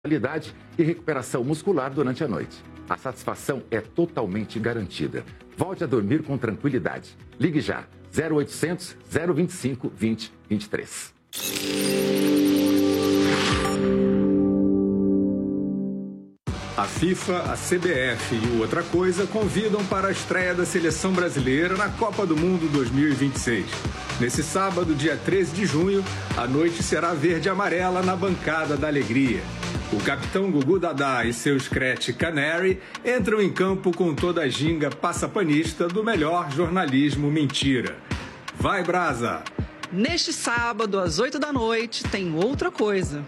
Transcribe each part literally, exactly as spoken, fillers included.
qualidade e recuperação muscular durante a noite. A satisfação é totalmente garantida. Volte a dormir com tranquilidade. Ligue já, zero oitocentos, zero vinte e cinco, vinte, vinte e três. A FIFA, a C B F e o Outra Coisa convidam para a estreia da seleção brasileira na Copa do Mundo dois mil e vinte e seis. Nesse sábado, dia treze de junho, a noite será verde e amarela na bancada da alegria. O capitão Gugu Dadá e seu Scratch Canary entram em campo com toda a ginga passapanista do melhor jornalismo mentira. Vai, Brasa! Neste sábado, às oito da noite, tem Outra Coisa.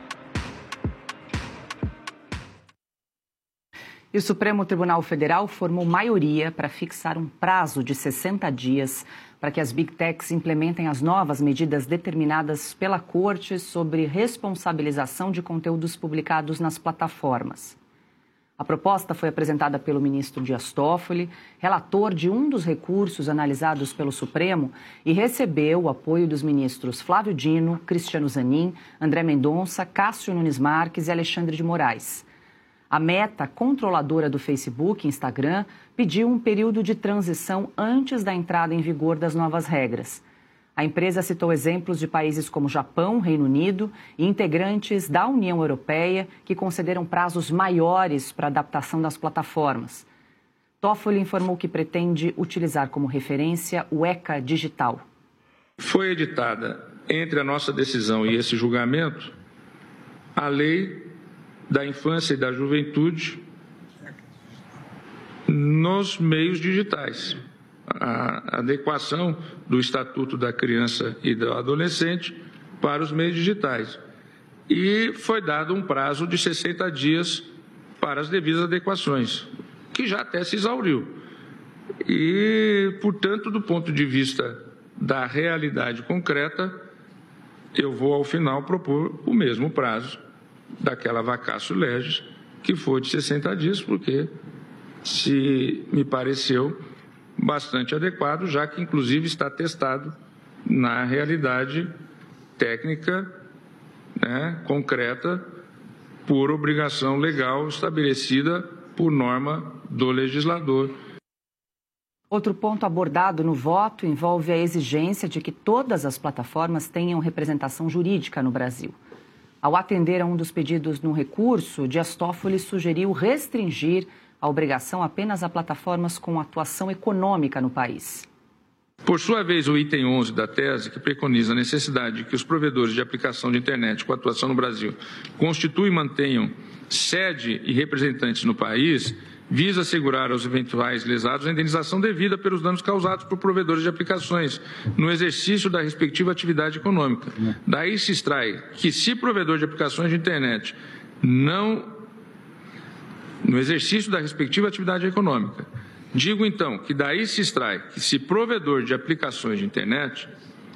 E o Supremo Tribunal Federal formou maioria para fixar um prazo de sessenta dias para que as Big Techs implementem as novas medidas determinadas pela Corte sobre responsabilização de conteúdos publicados nas plataformas. A proposta foi apresentada pelo ministro Dias Toffoli, relator de um dos recursos analisados pelo Supremo, e recebeu o apoio dos ministros Flávio Dino, Cristiano Zanin, André Mendonça, Cássio Nunes Marques e Alexandre de Moraes. A Meta, controladora do Facebook e Instagram, pediu um período de transição antes da entrada em vigor das novas regras. A empresa citou exemplos de países como Japão, Reino Unido e integrantes da União Europeia que concederam prazos maiores para a adaptação das plataformas. Toffoli informou que pretende utilizar como referência o ECA Digital. Foi editada, entre a nossa decisão e esse julgamento, a Lei da Infância e da Juventude nos meios digitais. A adequação do Estatuto da Criança e do Adolescente para os meios digitais. E foi dado um prazo de sessenta dias para as devidas adequações, que já até se exauriu. E, portanto, do ponto de vista da realidade concreta, eu vou, ao final, propor o mesmo prazo daquela vacatio legis, que foi de sessenta dias, porque se me pareceu bastante adequado, já que, inclusive, está testado na realidade técnica, né, concreta, por obrigação legal estabelecida por norma do legislador. Outro ponto abordado no voto envolve a exigência de que todas as plataformas tenham representação jurídica no Brasil. Ao atender a um dos pedidos no recurso, Dias Toffoli sugeriu restringir a obrigação apenas a plataformas com atuação econômica no país. Por sua vez, o item onze da tese, que preconiza a necessidade de que os provedores de aplicação de internet com atuação no Brasil constituam e mantenham sede e representantes no país, visa assegurar aos eventuais lesados a indenização devida pelos danos causados por provedores de aplicações no exercício da respectiva atividade econômica. Daí se extrai que, se provedor de aplicações de internet não... no exercício da respectiva atividade econômica. Digo, então, que daí se extrai que, se provedor de aplicações de internet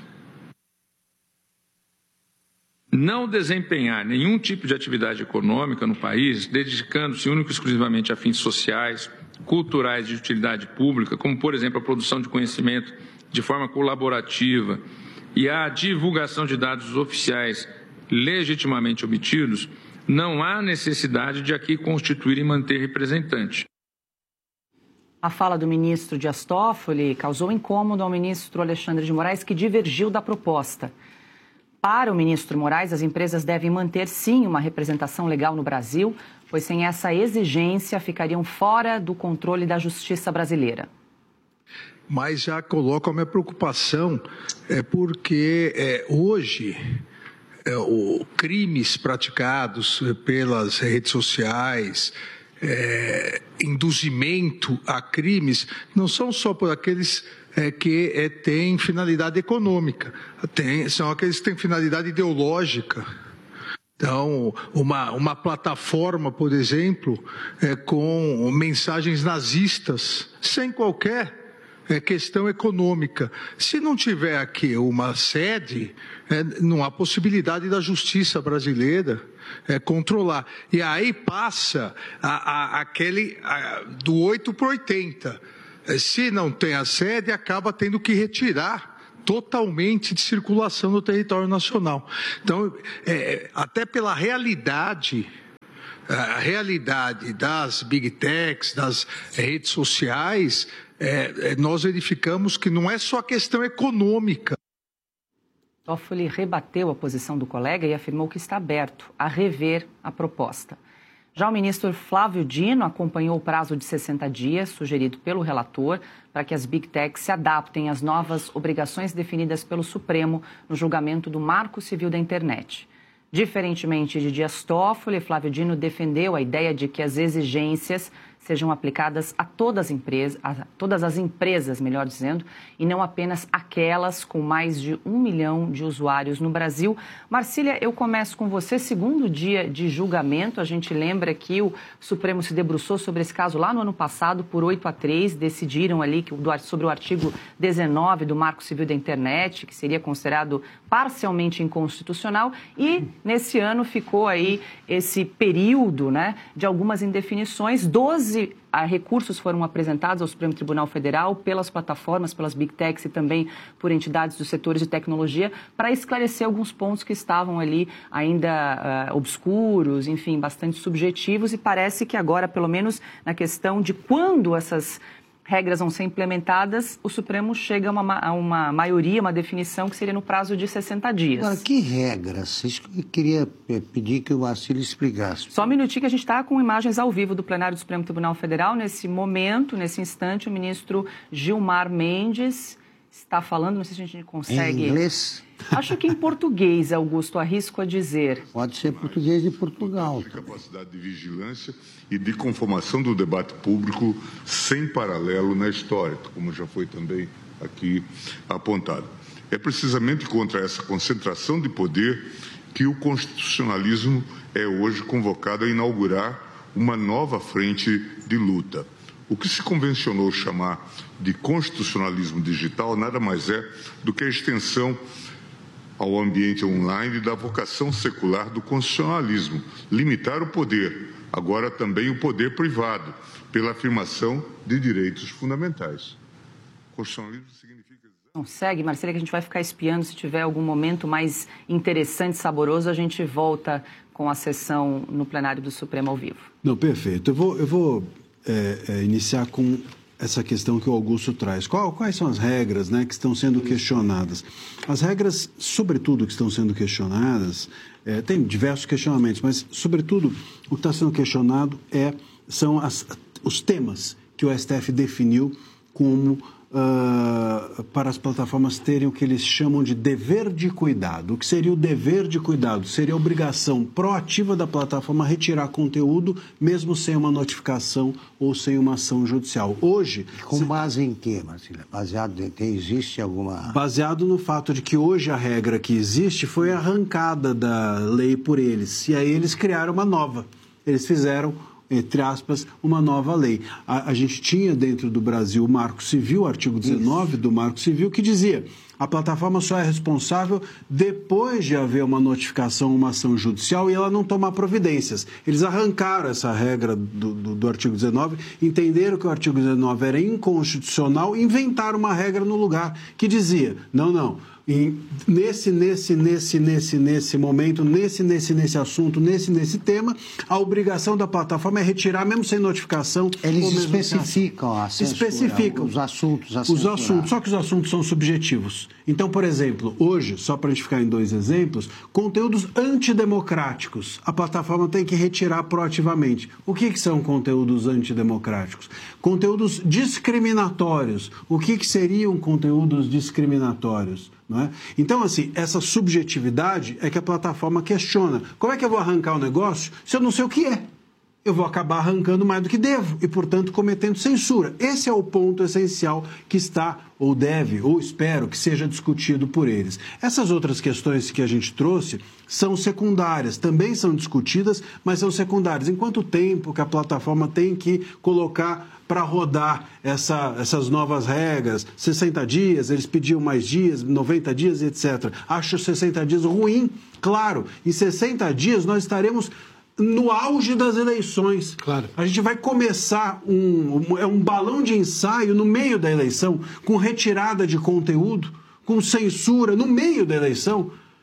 não desempenhar nenhum tipo de atividade econômica no país, dedicando-se único e exclusivamente a fins sociais, culturais de utilidade pública, como, por exemplo, a produção de conhecimento de forma colaborativa e a divulgação de dados oficiais legitimamente obtidos, não há necessidade de aqui constituir e manter representante. A fala do ministro Dias Toffoli causou incômodo ao ministro Alexandre de Moraes, que divergiu da proposta. Para o ministro Moraes, as empresas devem manter, sim, uma representação legal no Brasil, pois sem essa exigência ficariam fora do controle da justiça brasileira. Mas já coloco a minha preocupação, é porque é, hoje... É, o, crimes praticados pelas redes sociais, é, induzimento a crimes, não são só por aqueles é, que é, têm finalidade econômica, tem, são aqueles que têm finalidade ideológica. Então, uma, uma plataforma, por exemplo, é, com mensagens nazistas, sem qualquer é, questão econômica. Se não tiver aqui uma sede, é, não há possibilidade da justiça brasileira é, controlar. E aí passa a, a, aquele a, do oito para oitenta. É, se não tem a sede, acaba tendo que retirar totalmente de circulação no território nacional. Então, é, até pela realidade a realidade das big techs, das redes sociais, é, nós verificamos que não é só questão econômica. Toffoli rebateu a posição do colega e afirmou que está aberto a rever a proposta. Já o ministro Flávio Dino acompanhou o prazo de sessenta dias sugerido pelo relator para que as Big Techs se adaptem às novas obrigações definidas pelo Supremo no julgamento do Marco Civil da Internet. Diferentemente de Dias Toffoli, Flávio Dino defendeu a ideia de que as exigências sejam aplicadas a todas as empresas, a todas as empresas, melhor dizendo, e não apenas aquelas com mais de um milhão de usuários no Brasil. Marcília, eu começo com você. Segundo dia de julgamento, a gente lembra que o Supremo se debruçou sobre esse caso lá no ano passado por oito a três, decidiram ali que, sobre o artigo dezenove do Marco Civil da Internet, que seria considerado parcialmente inconstitucional, e nesse ano ficou aí esse período, né, de algumas indefinições. doze recursos foram apresentados ao Supremo Tribunal Federal pelas plataformas, pelas Big Techs e também por entidades dos setores de tecnologia para esclarecer alguns pontos que estavam ali ainda uh, obscuros, enfim, bastante subjetivos, e parece que agora, pelo menos na questão de quando essas regras vão ser implementadas, o Supremo chega a uma, a uma maioria, uma definição que seria no prazo de sessenta dias. Agora, que regras? Isso que eu queria pedir que o Marcílio explicasse. Só um minutinho que a gente está com imagens ao vivo do plenário do Supremo Tribunal Federal. Nesse momento, nesse instante, o ministro Gilmar Mendes está falando, não sei se a gente consegue... Em inglês? Acho que em português, Augusto, arrisco a dizer. Pode ser português de Portugal. Capacidade de vigilância e de conformação do debate público sem paralelo na história, como já foi também aqui apontado. É precisamente contra essa concentração de poder que o constitucionalismo é hoje convocado a inaugurar uma nova frente de luta. O que se convencionou chamar de constitucionalismo digital nada mais é do que a extensão ao ambiente online da vocação secular do constitucionalismo, limitar o poder, agora também o poder privado, pela afirmação de direitos fundamentais. Constitucionalismo significa... Não, segue, Marcília, que a gente vai ficar espiando. Se tiver algum momento mais interessante, saboroso, a gente volta com a sessão no plenário do Supremo ao vivo. Não, perfeito. Eu vou, eu vou é, é, iniciar com essa questão que o Augusto traz. Qual, quais são as regras, né, que estão sendo questionadas? As regras, sobretudo, que estão sendo questionadas, é, tem diversos questionamentos, mas, sobretudo, o que está sendo questionado é, são as, os temas que o S T F definiu como... Uh, para as plataformas terem o que eles chamam de dever de cuidado. O que seria o dever de cuidado? Seria a obrigação proativa da plataforma retirar conteúdo, mesmo sem uma notificação ou sem uma ação judicial. Hoje... Com base em quê, Marcília? Baseado em que existe alguma... Baseado no fato de que hoje a regra que existe foi arrancada da lei por eles. E aí eles criaram uma nova. Eles fizeram... entre aspas, uma nova lei. A, a gente tinha dentro do Brasil o Marco Civil, o artigo dezenove Isso. do Marco Civil, que dizia: a plataforma só é responsável depois de haver uma notificação, uma ação judicial, e ela não tomar providências. Eles arrancaram essa regra do, do, do artigo dezenove, entenderam que o artigo dezenove era inconstitucional, inventaram uma regra no lugar que dizia: não, não, E nesse, nesse, nesse, nesse, nesse momento, nesse, nesse, nesse assunto, nesse, nesse tema, a obrigação da plataforma é retirar, mesmo sem notificação. Eles especificam a censura, especificam os assuntos a Os assuntos, só que os assuntos são subjetivos. Então, por exemplo, hoje, só para a gente ficar em dois exemplos, conteúdos antidemocráticos, a plataforma tem que retirar proativamente. O que, que são conteúdos antidemocráticos? Conteúdos discriminatórios. O que, que seriam conteúdos discriminatórios? Não é? Então, assim, essa subjetividade é que a plataforma questiona. Como é que eu vou arrancar o negócio se eu não sei o que é? Eu vou acabar arrancando mais do que devo e, portanto, cometendo censura. Esse é o ponto essencial que está, ou deve, ou espero que seja discutido por eles. Essas outras questões que a gente trouxe são secundárias, também são discutidas, mas são secundárias. Em quanto tempo que a plataforma tem que colocar para rodar essa, essas novas regras? sessenta dias, eles pediam mais dias, noventa dias, etcétera. Acho sessenta dias ruim? Claro, em sessenta dias nós estaremos no auge das eleições. Claro. A gente vai começar um, um, é um balão de ensaio no meio da eleição, com retirada de conteúdo, com censura no meio da eleição.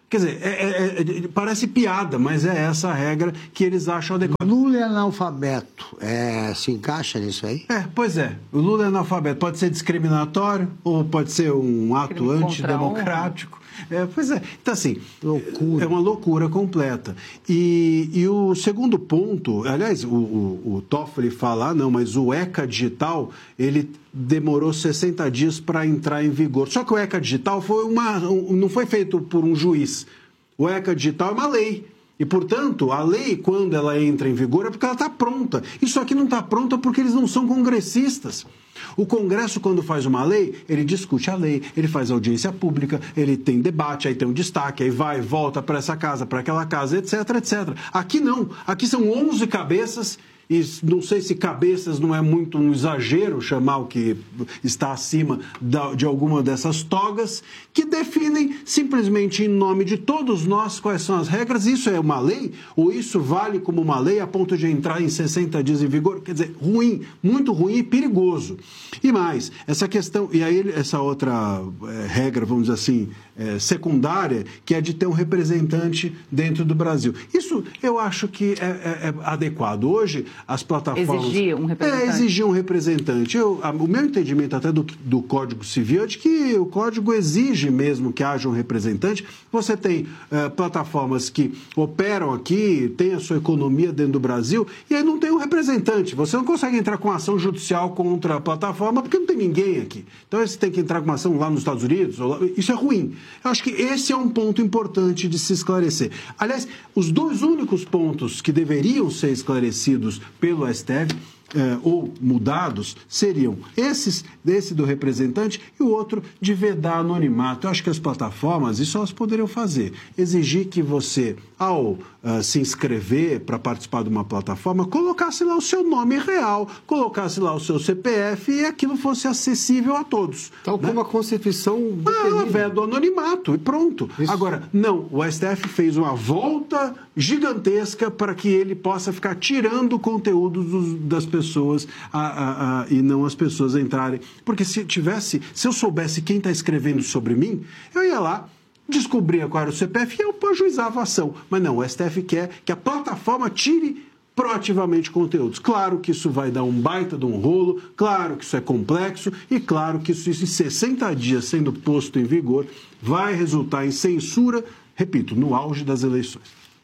Quer dizer, é, é, é, parece piada, mas é essa a regra que eles acham adequada. Lula é analfabeto, é, se encaixa nisso aí? É, pois é. O Lula é analfabeto. Pode ser discriminatório ou pode ser um ato Crime antidemocrático. É, pois é. Então, assim, loucura. É uma loucura completa. E, e o segundo ponto, aliás, o, o, o Toffoli fala, ah, não, mas o ECA digital, ele demorou sessenta dias para entrar em vigor. Só que o ECA digital foi uma, um, não foi feito por um juiz. O ECA digital é uma lei. E, portanto, a lei, quando ela entra em vigor, é porque ela está pronta. Isso aqui não está pronta porque eles não são congressistas. O Congresso, quando faz uma lei, ele discute a lei, ele faz audiência pública, ele tem debate, aí tem um destaque, aí vai, volta para essa casa, para aquela casa, etc, etcétera. Aqui não. Aqui são onze cabeças. E não sei se cabeças não é muito um exagero chamar o que está acima de alguma dessas togas, que definem simplesmente em nome de todos nós quais são as regras. Isso é uma lei? Ou isso vale como uma lei a ponto de entrar em sessenta dias em vigor? Quer dizer, ruim, muito ruim e perigoso. E mais, essa questão, e aí essa outra é, regra, vamos dizer assim, é, secundária, que é de ter um representante dentro do Brasil. Isso eu acho que é, é, é adequado. Hoje, as plataformas... Exigir um representante. É, exigir um representante. Eu, a, o meu entendimento até do, do Código Civil é de que o Código exige mesmo que haja um representante. Você tem uh, plataformas que operam aqui, tem a sua economia dentro do Brasil, e aí não tem um representante. Você não consegue entrar com ação judicial contra a plataforma porque não tem ninguém aqui. Então você tem que entrar com uma ação lá nos Estados Unidos. Ou lá, isso é ruim. Eu acho que esse é um ponto importante de se esclarecer. Aliás, os dois únicos pontos que deveriam ser esclarecidos pelo S T F eh, ou mudados seriam esses, esse do representante e o outro de vedar anonimato. Eu acho que as plataformas, isso elas poderiam fazer. Exigir que você, ao uh, se inscrever para participar de uma plataforma, colocasse lá o seu nome real, colocasse lá o seu C P F e aquilo fosse acessível a todos. Tal né? como a Constituição... Ah, veda o anonimato e pronto. Isso. Agora, não, o S T F fez uma volta gigantesca para que ele possa ficar tirando conteúdo dos, das pessoas a, a, a, e não as pessoas entrarem. Porque se tivesse, se eu soubesse quem está escrevendo sobre mim, eu ia lá, descobria qual era o C P F e eu ajuizava a ação. Mas não, o S T F quer que a plataforma tire proativamente conteúdos. Claro que isso vai dar um baita de um rolo, claro que isso é complexo e claro que isso, isso em sessenta dias sendo posto em vigor vai resultar em censura, repito, no auge das eleições.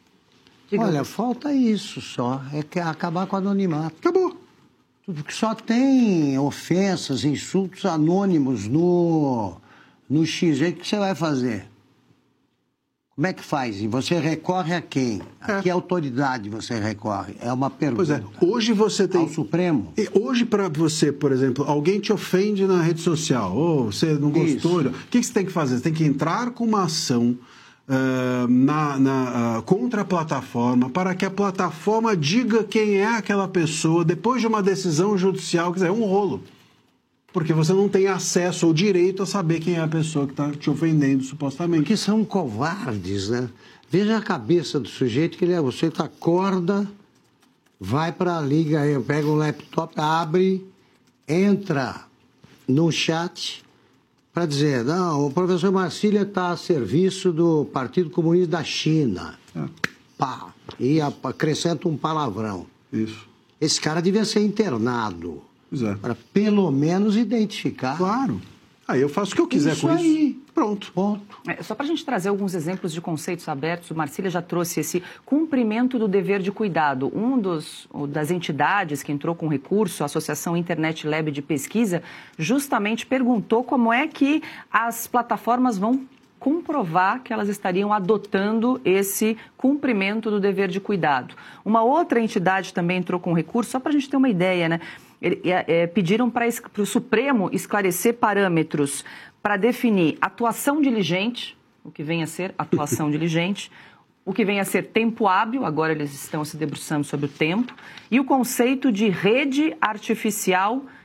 Olha, falta isso só, é que acabar com o anonimato. Acabou. Porque só tem ofensas, insultos anônimos no, no X. Aí o que você vai fazer? Como é que faz? E você recorre a quem? A É. que autoridade você recorre? É uma pergunta. Pois é, hoje você tem... Ao Supremo? E hoje, para você, por exemplo, alguém te ofende na rede social, ou você não gostou, Isso. o que que você tem que fazer? Você tem que entrar com uma ação uh, na, na, uh, contra a plataforma, para que a plataforma diga quem é aquela pessoa, depois de uma decisão judicial, quer dizer, é um rolo. Porque você não tem acesso ou direito a saber quem é a pessoa que está te ofendendo, supostamente. Porque são covardes, né? Veja a cabeça do sujeito que ele é. Você acorda, vai para a liga, pega um laptop, abre, entra no chat para dizer, não, o professor Marcília está a serviço do Partido Comunista da China. É. Pá, e acrescenta um palavrão. Isso. Esse cara devia ser internado. Pois é. Para pelo menos identificar. Claro. Aí eu faço o que eu quiser Isso com aí. isso. Pronto. Ponto. É, só para a gente trazer alguns exemplos de conceitos abertos, o Marcília já trouxe esse cumprimento do dever de cuidado. Um dos, das entidades que entrou com recurso, a Associação Internet Lab de Pesquisa, justamente perguntou como é que as plataformas vão comprovar que elas estariam adotando esse cumprimento do dever de cuidado. Uma outra entidade também entrou com recurso, só para a gente ter uma ideia, né? É, é, pediram para o Supremo esclarecer parâmetros para definir atuação diligente, o que vem a ser atuação diligente, o que vem a ser tempo hábil, agora eles estão se debruçando sobre o tempo, e o conceito de rede artificial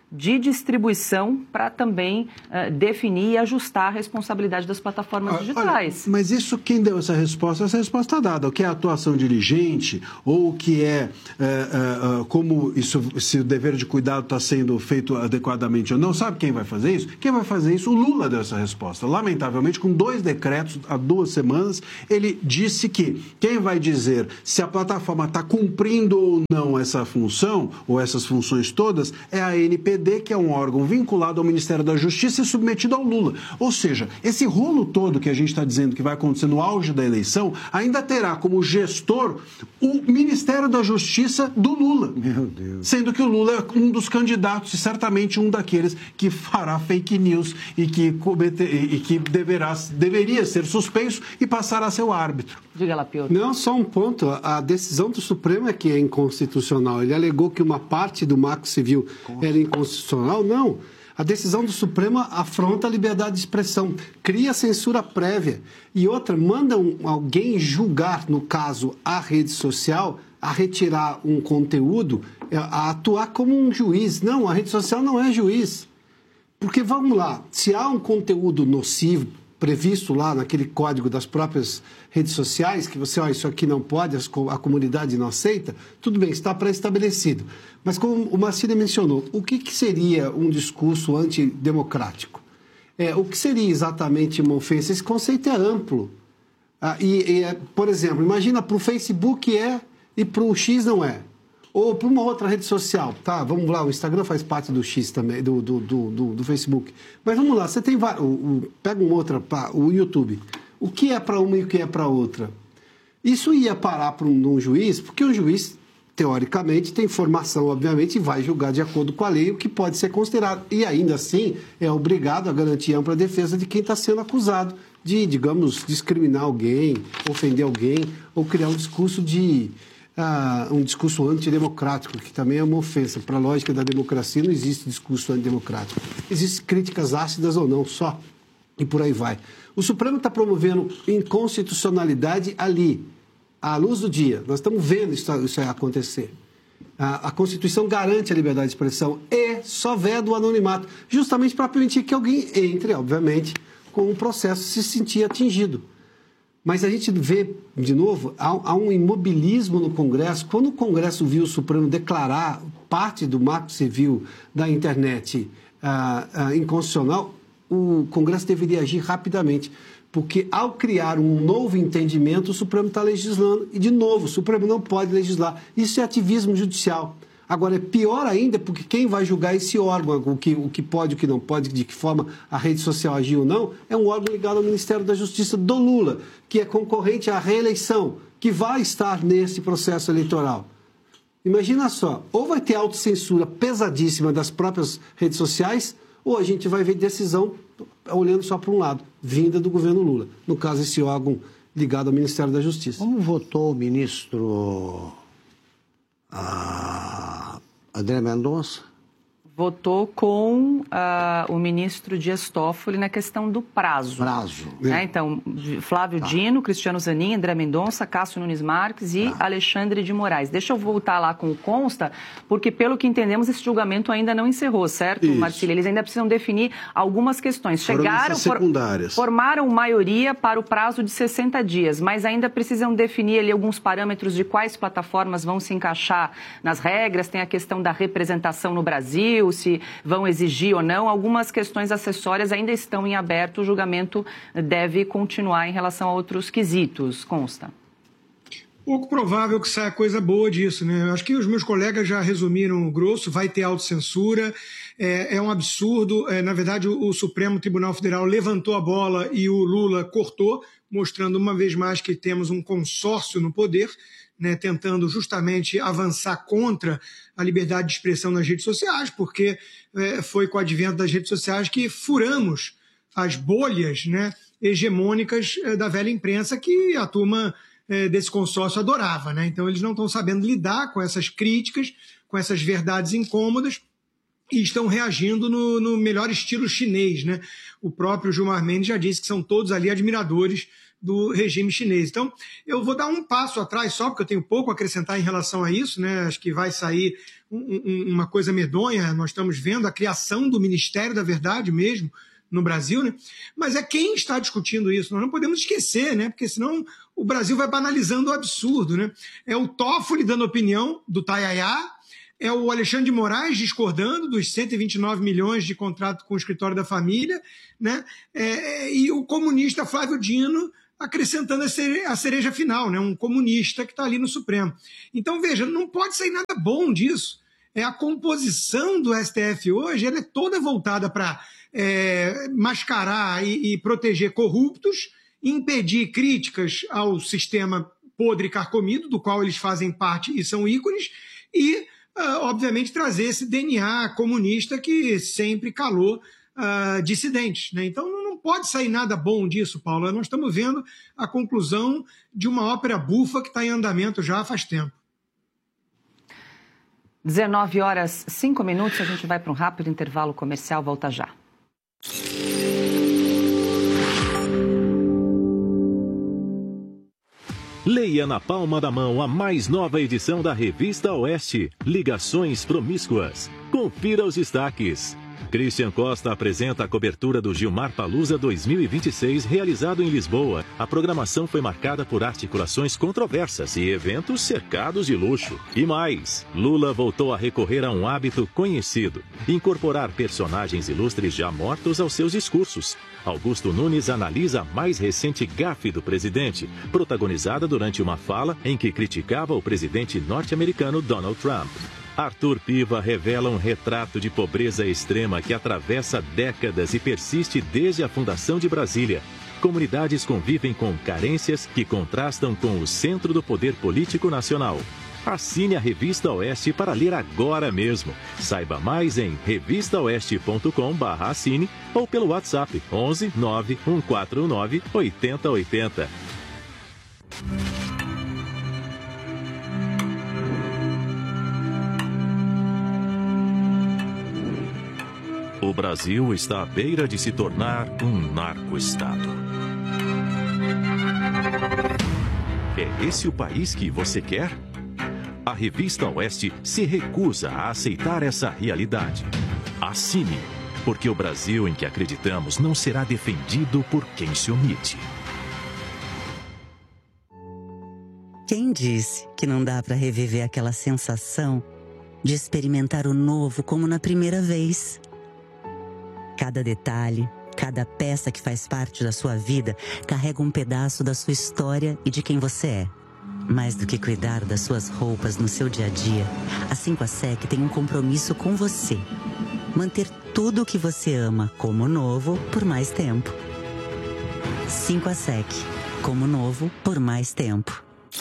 de distribuição para também uh, definir e ajustar a responsabilidade das plataformas ah, digitais. Olha, mas isso, quem deu essa resposta? Essa resposta está dada. O que é atuação diligente ou o que é, é, é como isso, se o dever de cuidado está sendo feito adequadamente ou não, sabe quem vai fazer isso? Quem vai fazer isso? O Lula deu essa resposta. Lamentavelmente, com dois decretos há duas semanas, ele disse que quem vai dizer se a plataforma está cumprindo ou não essa função, ou essas funções todas, é a N P D, que é um órgão vinculado ao Ministério da Justiça e submetido ao Lula. Ou seja, esse rolo todo que a gente está dizendo que vai acontecer no auge da eleição, ainda terá como gestor o Ministério da Justiça do Lula. Meu Deus. Sendo que o Lula é um dos candidatos e certamente um daqueles que fará fake news e que, cometer, e que deverá, deveria ser suspenso e passará a ser o árbitro. Diga lá, Piotr. Não, só um ponto. A decisão do Supremo é que é inconstitucional. Ele alegou que uma parte do Marco Civil era inconstitucional. Não. A decisão do Supremo afronta a liberdade de expressão, cria censura prévia. E outra, manda um, alguém julgar, no caso, a rede social, a retirar um conteúdo, a atuar como um juiz. Não, a rede social não é juiz. Porque, vamos lá, se há um conteúdo nocivo, previsto lá naquele código das próprias redes sociais, que você, ó, isso aqui não pode, a comunidade não aceita, tudo bem, está pré-estabelecido. Mas como o Marcílio mencionou, o que, que seria um discurso antidemocrático? É, o que seria exatamente uma ofensa? Esse conceito é amplo. Ah, e, e, por exemplo, imagina para o Facebook é e para o X não é. Ou para uma outra rede social, tá? Vamos lá, o Instagram faz parte do X também, do, do, do, do, do Facebook. Mas vamos lá, você tem vários. O, o, pega um outro, o YouTube. O que é para uma e o que é para outra? Isso ia parar para um, um juiz, porque o juiz, teoricamente, tem formação, obviamente, e vai julgar de acordo com a lei o que pode ser considerado. E ainda assim, é obrigado a garantir ampla defesa de quem está sendo acusado de, digamos, discriminar alguém, ofender alguém, ou criar um discurso de. Ah, um discurso antidemocrático, que também é uma ofensa. Para a lógica da democracia não existe discurso antidemocrático. Existem críticas ácidas ou não, só. E por aí vai. O Supremo está promovendo inconstitucionalidade ali, à luz do dia. Nós estamos vendo isso, isso acontecer. A, a Constituição garante a liberdade de expressão e só veda o anonimato, justamente para permitir que alguém entre, obviamente, com o processo se sentir atingido. Mas a gente vê, de novo, há, há um imobilismo no Congresso. Quando o Congresso viu o Supremo declarar parte do Marco Civil da internet ah, ah, inconstitucional, o Congresso deveria agir rapidamente. Porque, ao criar um novo entendimento, o Supremo está legislando. E, de novo, o Supremo não pode legislar. Isso é ativismo judicial. Agora, é pior ainda porque quem vai julgar esse órgão, o que, o que pode, o que não pode, de que forma a rede social agir ou não, é um órgão ligado ao Ministério da Justiça do Lula, que é concorrente à reeleição, que vai estar nesse processo eleitoral. Imagina só, ou vai ter autocensura pesadíssima das próprias redes sociais, ou a gente vai ver decisão olhando só para um lado, vinda do governo Lula. No caso, esse órgão ligado ao Ministério da Justiça. Como votou o ministro... Ah, André Mendonça? Votou com uh, o ministro Dias Toffoli na questão do prazo. Prazo. Né? Então, Flávio tá. Dino, Cristiano Zanin, André Mendonça, Cássio Nunes Marques e tá. Alexandre de Moraes. Deixa eu voltar lá com o Consta, porque pelo que entendemos, esse julgamento ainda não encerrou, certo, Marcílio? Eles ainda precisam definir algumas questões. Chegaram, for, secundárias. formaram maioria para o prazo de sessenta dias, mas ainda precisam definir ali alguns parâmetros de quais plataformas vão se encaixar nas regras. Tem a questão da representação no Brasil, se vão exigir ou não. Algumas questões acessórias ainda estão em aberto. O julgamento deve continuar em relação a outros quesitos. Consta. Pouco provável que saia coisa boa disso, né? Eu acho que os meus colegas já resumiram o grosso. Vai ter autocensura. É, é um absurdo. É, na verdade, o, o Supremo Tribunal Federal levantou a bola e o Lula cortou, mostrando uma vez mais que temos um consórcio no poder, né, tentando justamente avançar contra a liberdade de expressão nas redes sociais, porque é, foi com o advento das redes sociais que furamos as bolhas, né, hegemônicas é, da velha imprensa que a turma é, desse consórcio adorava, né? Então eles não estão sabendo lidar com essas críticas, com essas verdades incômodas, e estão reagindo no, no melhor estilo chinês, né? O próprio Gilmar Mendes já disse que são todos ali admiradores do regime chinês. Então, eu vou dar um passo atrás só, porque eu tenho pouco a acrescentar em relação a isso, né? Acho que vai sair um, um, uma coisa medonha. Nós estamos vendo a criação do Ministério da Verdade mesmo no Brasil, né? Mas é quem está discutindo isso. Nós não podemos esquecer, né? Porque senão o Brasil vai banalizando o absurdo, né? É o Toffoli dando opinião do Taiaiá, é o Alexandre de Moraes discordando dos cento e vinte e nove milhões de contrato com o escritório da família, né? É, e o comunista Flávio Dino acrescentando a cereja, a cereja final, né? Um comunista que está ali no Supremo. Então, veja, não pode sair nada bom disso. É, a composição do S T F hoje ela é toda voltada para é, mascarar e, e proteger corruptos, impedir críticas ao sistema podre e carcomido, do qual eles fazem parte e são ícones, e, uh, obviamente, trazer esse D N A comunista que sempre calou uh, dissidentes, né? Então, não pode sair nada bom disso, Paulo. Nós estamos vendo a conclusão de uma ópera bufa que está em andamento já faz tempo. dezenove horas, cinco minutos, a gente vai para um rápido intervalo comercial, volta já. Leia na palma da mão a mais nova edição da Revista Oeste, Ligações Promíscuas. Confira os destaques. Christian Costa apresenta a cobertura do Gilmar Palusa dois mil e vinte e seis, realizado em Lisboa. A programação foi marcada por articulações controversas e eventos cercados de luxo. E mais, Lula voltou a recorrer a um hábito conhecido: incorporar personagens ilustres já mortos aos seus discursos. Augusto Nunes analisa a mais recente gafe do presidente, protagonizada durante uma fala em que criticava o presidente norte-americano Donald Trump. Arthur Piva revela um retrato de pobreza extrema que atravessa décadas e persiste desde a fundação de Brasília. Comunidades convivem com carências que contrastam com o centro do poder político nacional. Assine a Revista Oeste para ler agora mesmo. Saiba mais em revista oeste ponto com barra assine ou pelo WhatsApp onze nove um quatro nove oito zero oito zero. O Brasil está à beira de se tornar um narco-estado. É esse o país que você quer? A Revista Oeste se recusa a aceitar essa realidade. Assine, porque o Brasil em que acreditamos não será defendido por quem se omite. Quem disse que não dá para reviver aquela sensação de experimentar o novo como na primeira vez? Cada detalhe, cada peça que faz parte da sua vida carrega um pedaço da sua história e de quem você é. Mais do que cuidar das suas roupas no seu dia a dia, a cinco A S E C tem um compromisso com você. Manter tudo o que você ama como novo por mais tempo. cinco A S E C, como novo por mais tempo.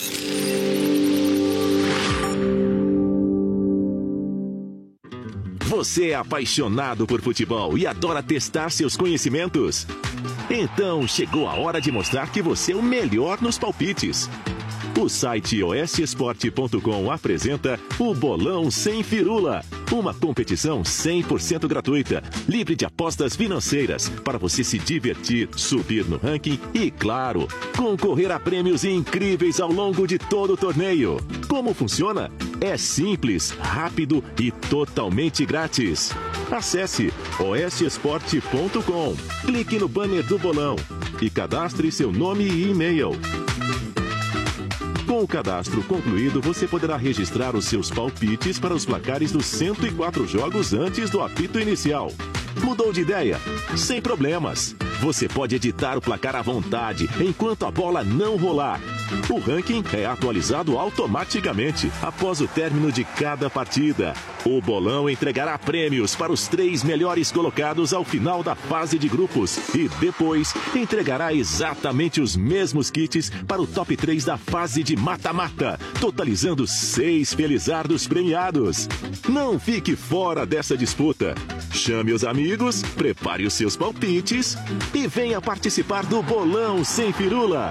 Você é apaixonado por futebol e adora testar seus conhecimentos? Então chegou a hora de mostrar que você é o melhor nos palpites. O site oeste esporte ponto com apresenta o Bolão Sem Firula, uma competição cem por cento gratuita, livre de apostas financeiras, para você se divertir, subir no ranking e, claro, concorrer a prêmios incríveis ao longo de todo o torneio. Como funciona? É simples, rápido e totalmente grátis. Acesse oeste esporte ponto com, clique no banner do bolão e cadastre seu nome e e-mail. Com o cadastro concluído, você poderá registrar os seus palpites para os placares dos cento e quatro jogos antes do apito inicial. Mudou de ideia? Sem problemas. Você pode editar o placar à vontade enquanto a bola não rolar. O ranking é atualizado automaticamente após o término de cada partida. O bolão entregará prêmios para os três melhores colocados ao final da fase de grupos e depois entregará exatamente os mesmos kits para o top três da fase de mata-mata, totalizando seis felizardos premiados. Não fique fora dessa disputa. Chame os amigos, prepare os seus palpites e venha participar do Bolão Sem Firula.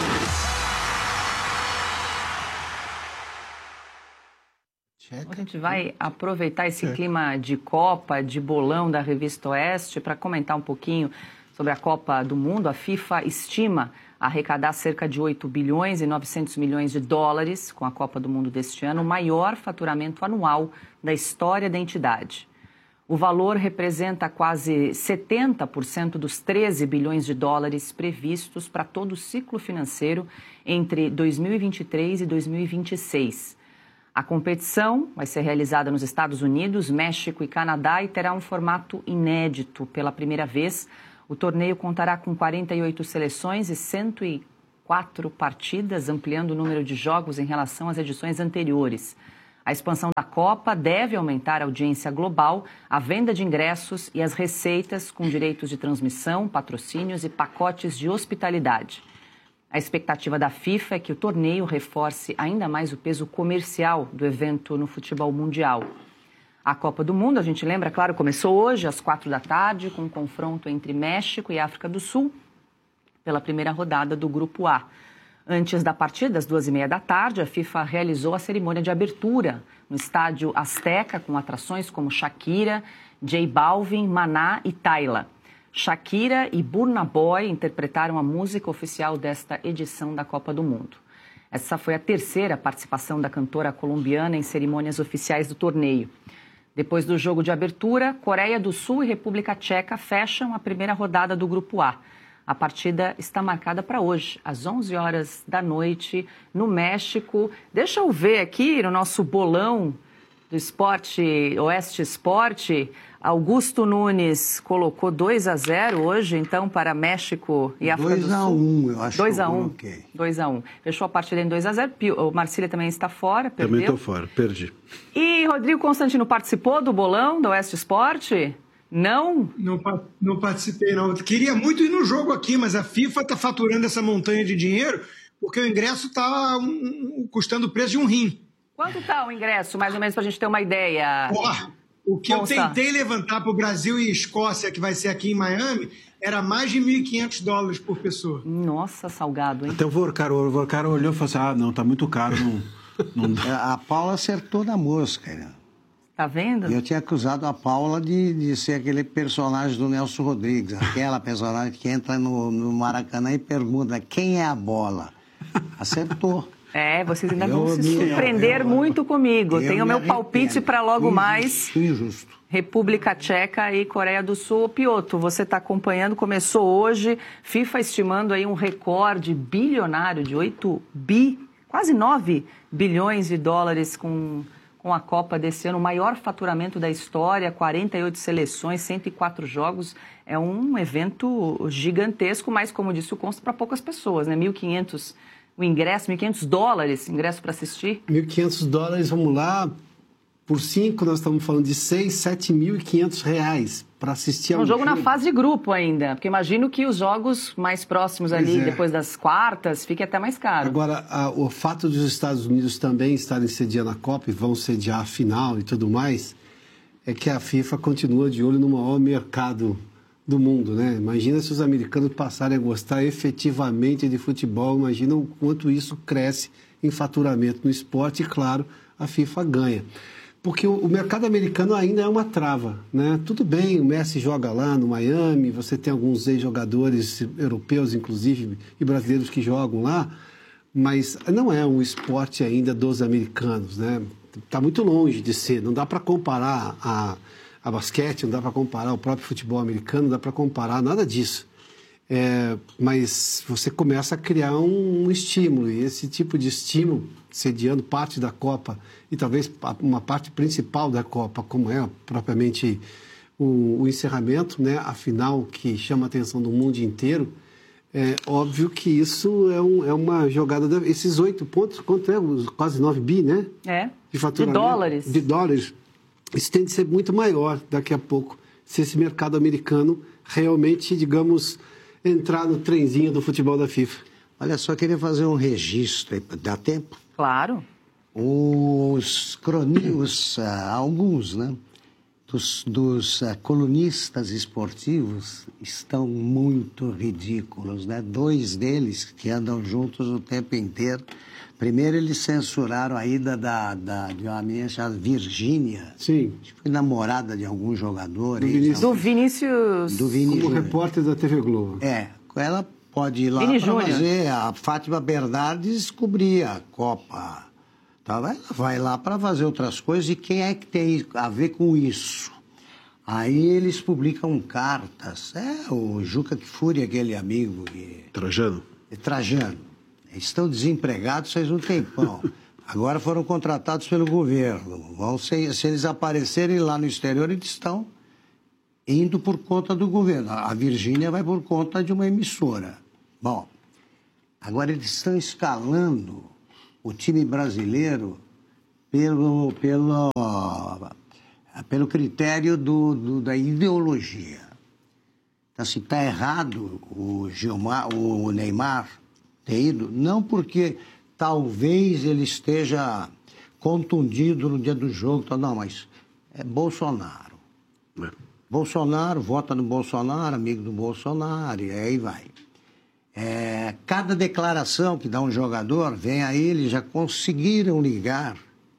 A gente vai aproveitar esse clima de Copa, de bolão da Revista Oeste, para comentar um pouquinho sobre a Copa do Mundo. A FIFA estima arrecadar cerca de oito bilhões e novecentos milhões de dólares com a Copa do Mundo deste ano, o maior faturamento anual da história da entidade. O valor representa quase setenta por cento dos treze bilhões de dólares previstos para todo o ciclo financeiro entre dois mil e vinte e três e dois mil e vinte e seis. A competição vai ser realizada nos Estados Unidos, México e Canadá e terá um formato inédito pela primeira vez. O torneio contará com quarenta e oito seleções e cento e quatro partidas, ampliando o número de jogos em relação às edições anteriores. A expansão da Copa deve aumentar a audiência global, a venda de ingressos e as receitas com direitos de transmissão, patrocínios e pacotes de hospitalidade. A expectativa da FIFA é que o torneio reforce ainda mais o peso comercial do evento no futebol mundial. A Copa do Mundo, a gente lembra, claro, começou hoje às quatro da tarde com um confronto entre México e África do Sul pela primeira rodada do Grupo A. Antes da partida, às duas e meia da tarde, a FIFA realizou a cerimônia de abertura no estádio Azteca, com atrações como Shakira, J Balvin, Maná e Tyla. Shakira e Burna Boy interpretaram a música oficial desta edição da Copa do Mundo. Essa foi a terceira participação da cantora colombiana em cerimônias oficiais do torneio. Depois do jogo de abertura, Coreia do Sul e República Tcheca fecham a primeira rodada do Grupo A. A partida está marcada para hoje, às onze horas da noite, no México. Deixa eu ver aqui no nosso bolão do Esporte, Oeste Esporte. Augusto Nunes colocou dois a zero hoje, então, para México e África do Sul. dois a um, eu acho. dois a um. dois a um. Fechou a partida em dois a zero. O Marcília também está fora, perdeu. Também estou fora, perdi. E Rodrigo Constantino participou do bolão do Oeste Esporte? Não? Não, não participei, não. Queria muito ir no jogo aqui, mas a FIFA está faturando essa montanha de dinheiro porque o ingresso está um, custando o preço de um rim. Quanto está o ingresso, mais ou menos, para a gente ter uma ideia? Porra, o que Consta. eu tentei levantar para o Brasil e Escócia, que vai ser aqui em Miami, era mais de mil e quinhentos dólares por pessoa. Nossa, salgado, hein? Até o Vorcaro, o Vorcaro olhou e falou assim, ah, não, está muito caro. Não, não dá. A Paula acertou na mosca, né? Tá vendo? Eu tinha acusado a Paula de, de ser aquele personagem do Nelson Rodrigues, aquela personagem que entra no, no Maracanã e pergunta quem é a bola. Acertou. É, vocês ainda eu, vão se surpreender eu, eu, muito comigo. Tenho o meu palpite para logo injusto, mais. Injusto. República Tcheca e Coreia do Sul. Pioto, você está acompanhando, começou hoje. FIFA estimando aí um recorde bilionário de oito bi, quase nove bilhões de dólares com... com a Copa desse ano, o maior faturamento da história, quarenta e oito seleções, cento e quatro jogos. É um evento gigantesco, mas, como disse o Consta, para poucas pessoas, né? mil e quinhentos o ingresso, mil e quinhentos dólares, ingresso para assistir. mil e quinhentos dólares, vamos lá, por cinco nós estamos falando de seis, sete mil e quinhentos reais para assistir a um um jogo, jogo na fase de grupo ainda, porque imagino que os jogos mais próximos ali, é. depois das quartas, fique até mais caro. Agora, a, o fato dos Estados Unidos também estarem sediando a Copa e vão sediar a final e tudo mais, é que a FIFA continua de olho no maior mercado do mundo, né? Imagina se os americanos passarem a gostar efetivamente de futebol, imagina o quanto isso cresce em faturamento no esporte e, claro, a FIFA ganha. Porque o mercado americano ainda é uma trava, né? Tudo bem, o Messi joga lá no Miami, você tem alguns ex-jogadores europeus, inclusive, e brasileiros que jogam lá, mas não é um esporte ainda dos americanos, né? Está muito longe de ser, não dá para comparar a, a basquete, não dá para comparar o próprio futebol americano, não dá para comparar nada disso. É, mas você começa a criar um, um estímulo, e esse tipo de estímulo, sediando parte da Copa e talvez uma parte principal da Copa, como é propriamente o, o encerramento, né, a final que chama a atenção do mundo inteiro, é óbvio que isso é, um, é uma jogada... Da, esses oito pontos, quanto é? Quase nove bi, né? É, de, faturamento, de dólares. De dólares. Isso tem de ser muito maior daqui a pouco, se esse mercado americano realmente, digamos, entrar no trenzinho do futebol da FIFA. Olha só, queria fazer um registro aí, dá tempo? Claro. Os cronistas, alguns, né, dos, dos uh, colunistas esportivos estão muito ridículos, né? Dois deles que andam juntos o tempo inteiro. Primeiro, eles censuraram a ida da, da, de uma menina chamada Virgínia. Sim. Que foi namorada de algum jogador. Do, aí, Vinícius. do Vinícius. Do Vinícius. Como repórter da T V Globo. É, ela pode ir lá para fazer. A Fátima Bernardes cobria a Copa. Tá? Ela vai lá para fazer outras coisas. E quem é que tem a ver com isso? Aí eles publicam cartas. É, o Juca Kfouri, aquele amigo. Que... Trajano? É, Trajano. Estão desempregados faz um tempão. Agora foram contratados pelo governo. Vão ser, se eles aparecerem lá no exterior, eles estão indo por conta do governo. A Virgínia vai por conta de uma emissora. Bom, agora eles estão escalando o time brasileiro pelo, pelo, pelo critério do, do, da ideologia. Então, assim, está errado o, Gilmar, o Neymar ter ido, não porque talvez ele esteja contundido no dia do jogo, não, mas é Bolsonaro. É. Bolsonaro, vota no Bolsonaro, amigo do Bolsonaro, e aí vai. É, cada declaração que dá um jogador, vem a ele, já conseguiram ligar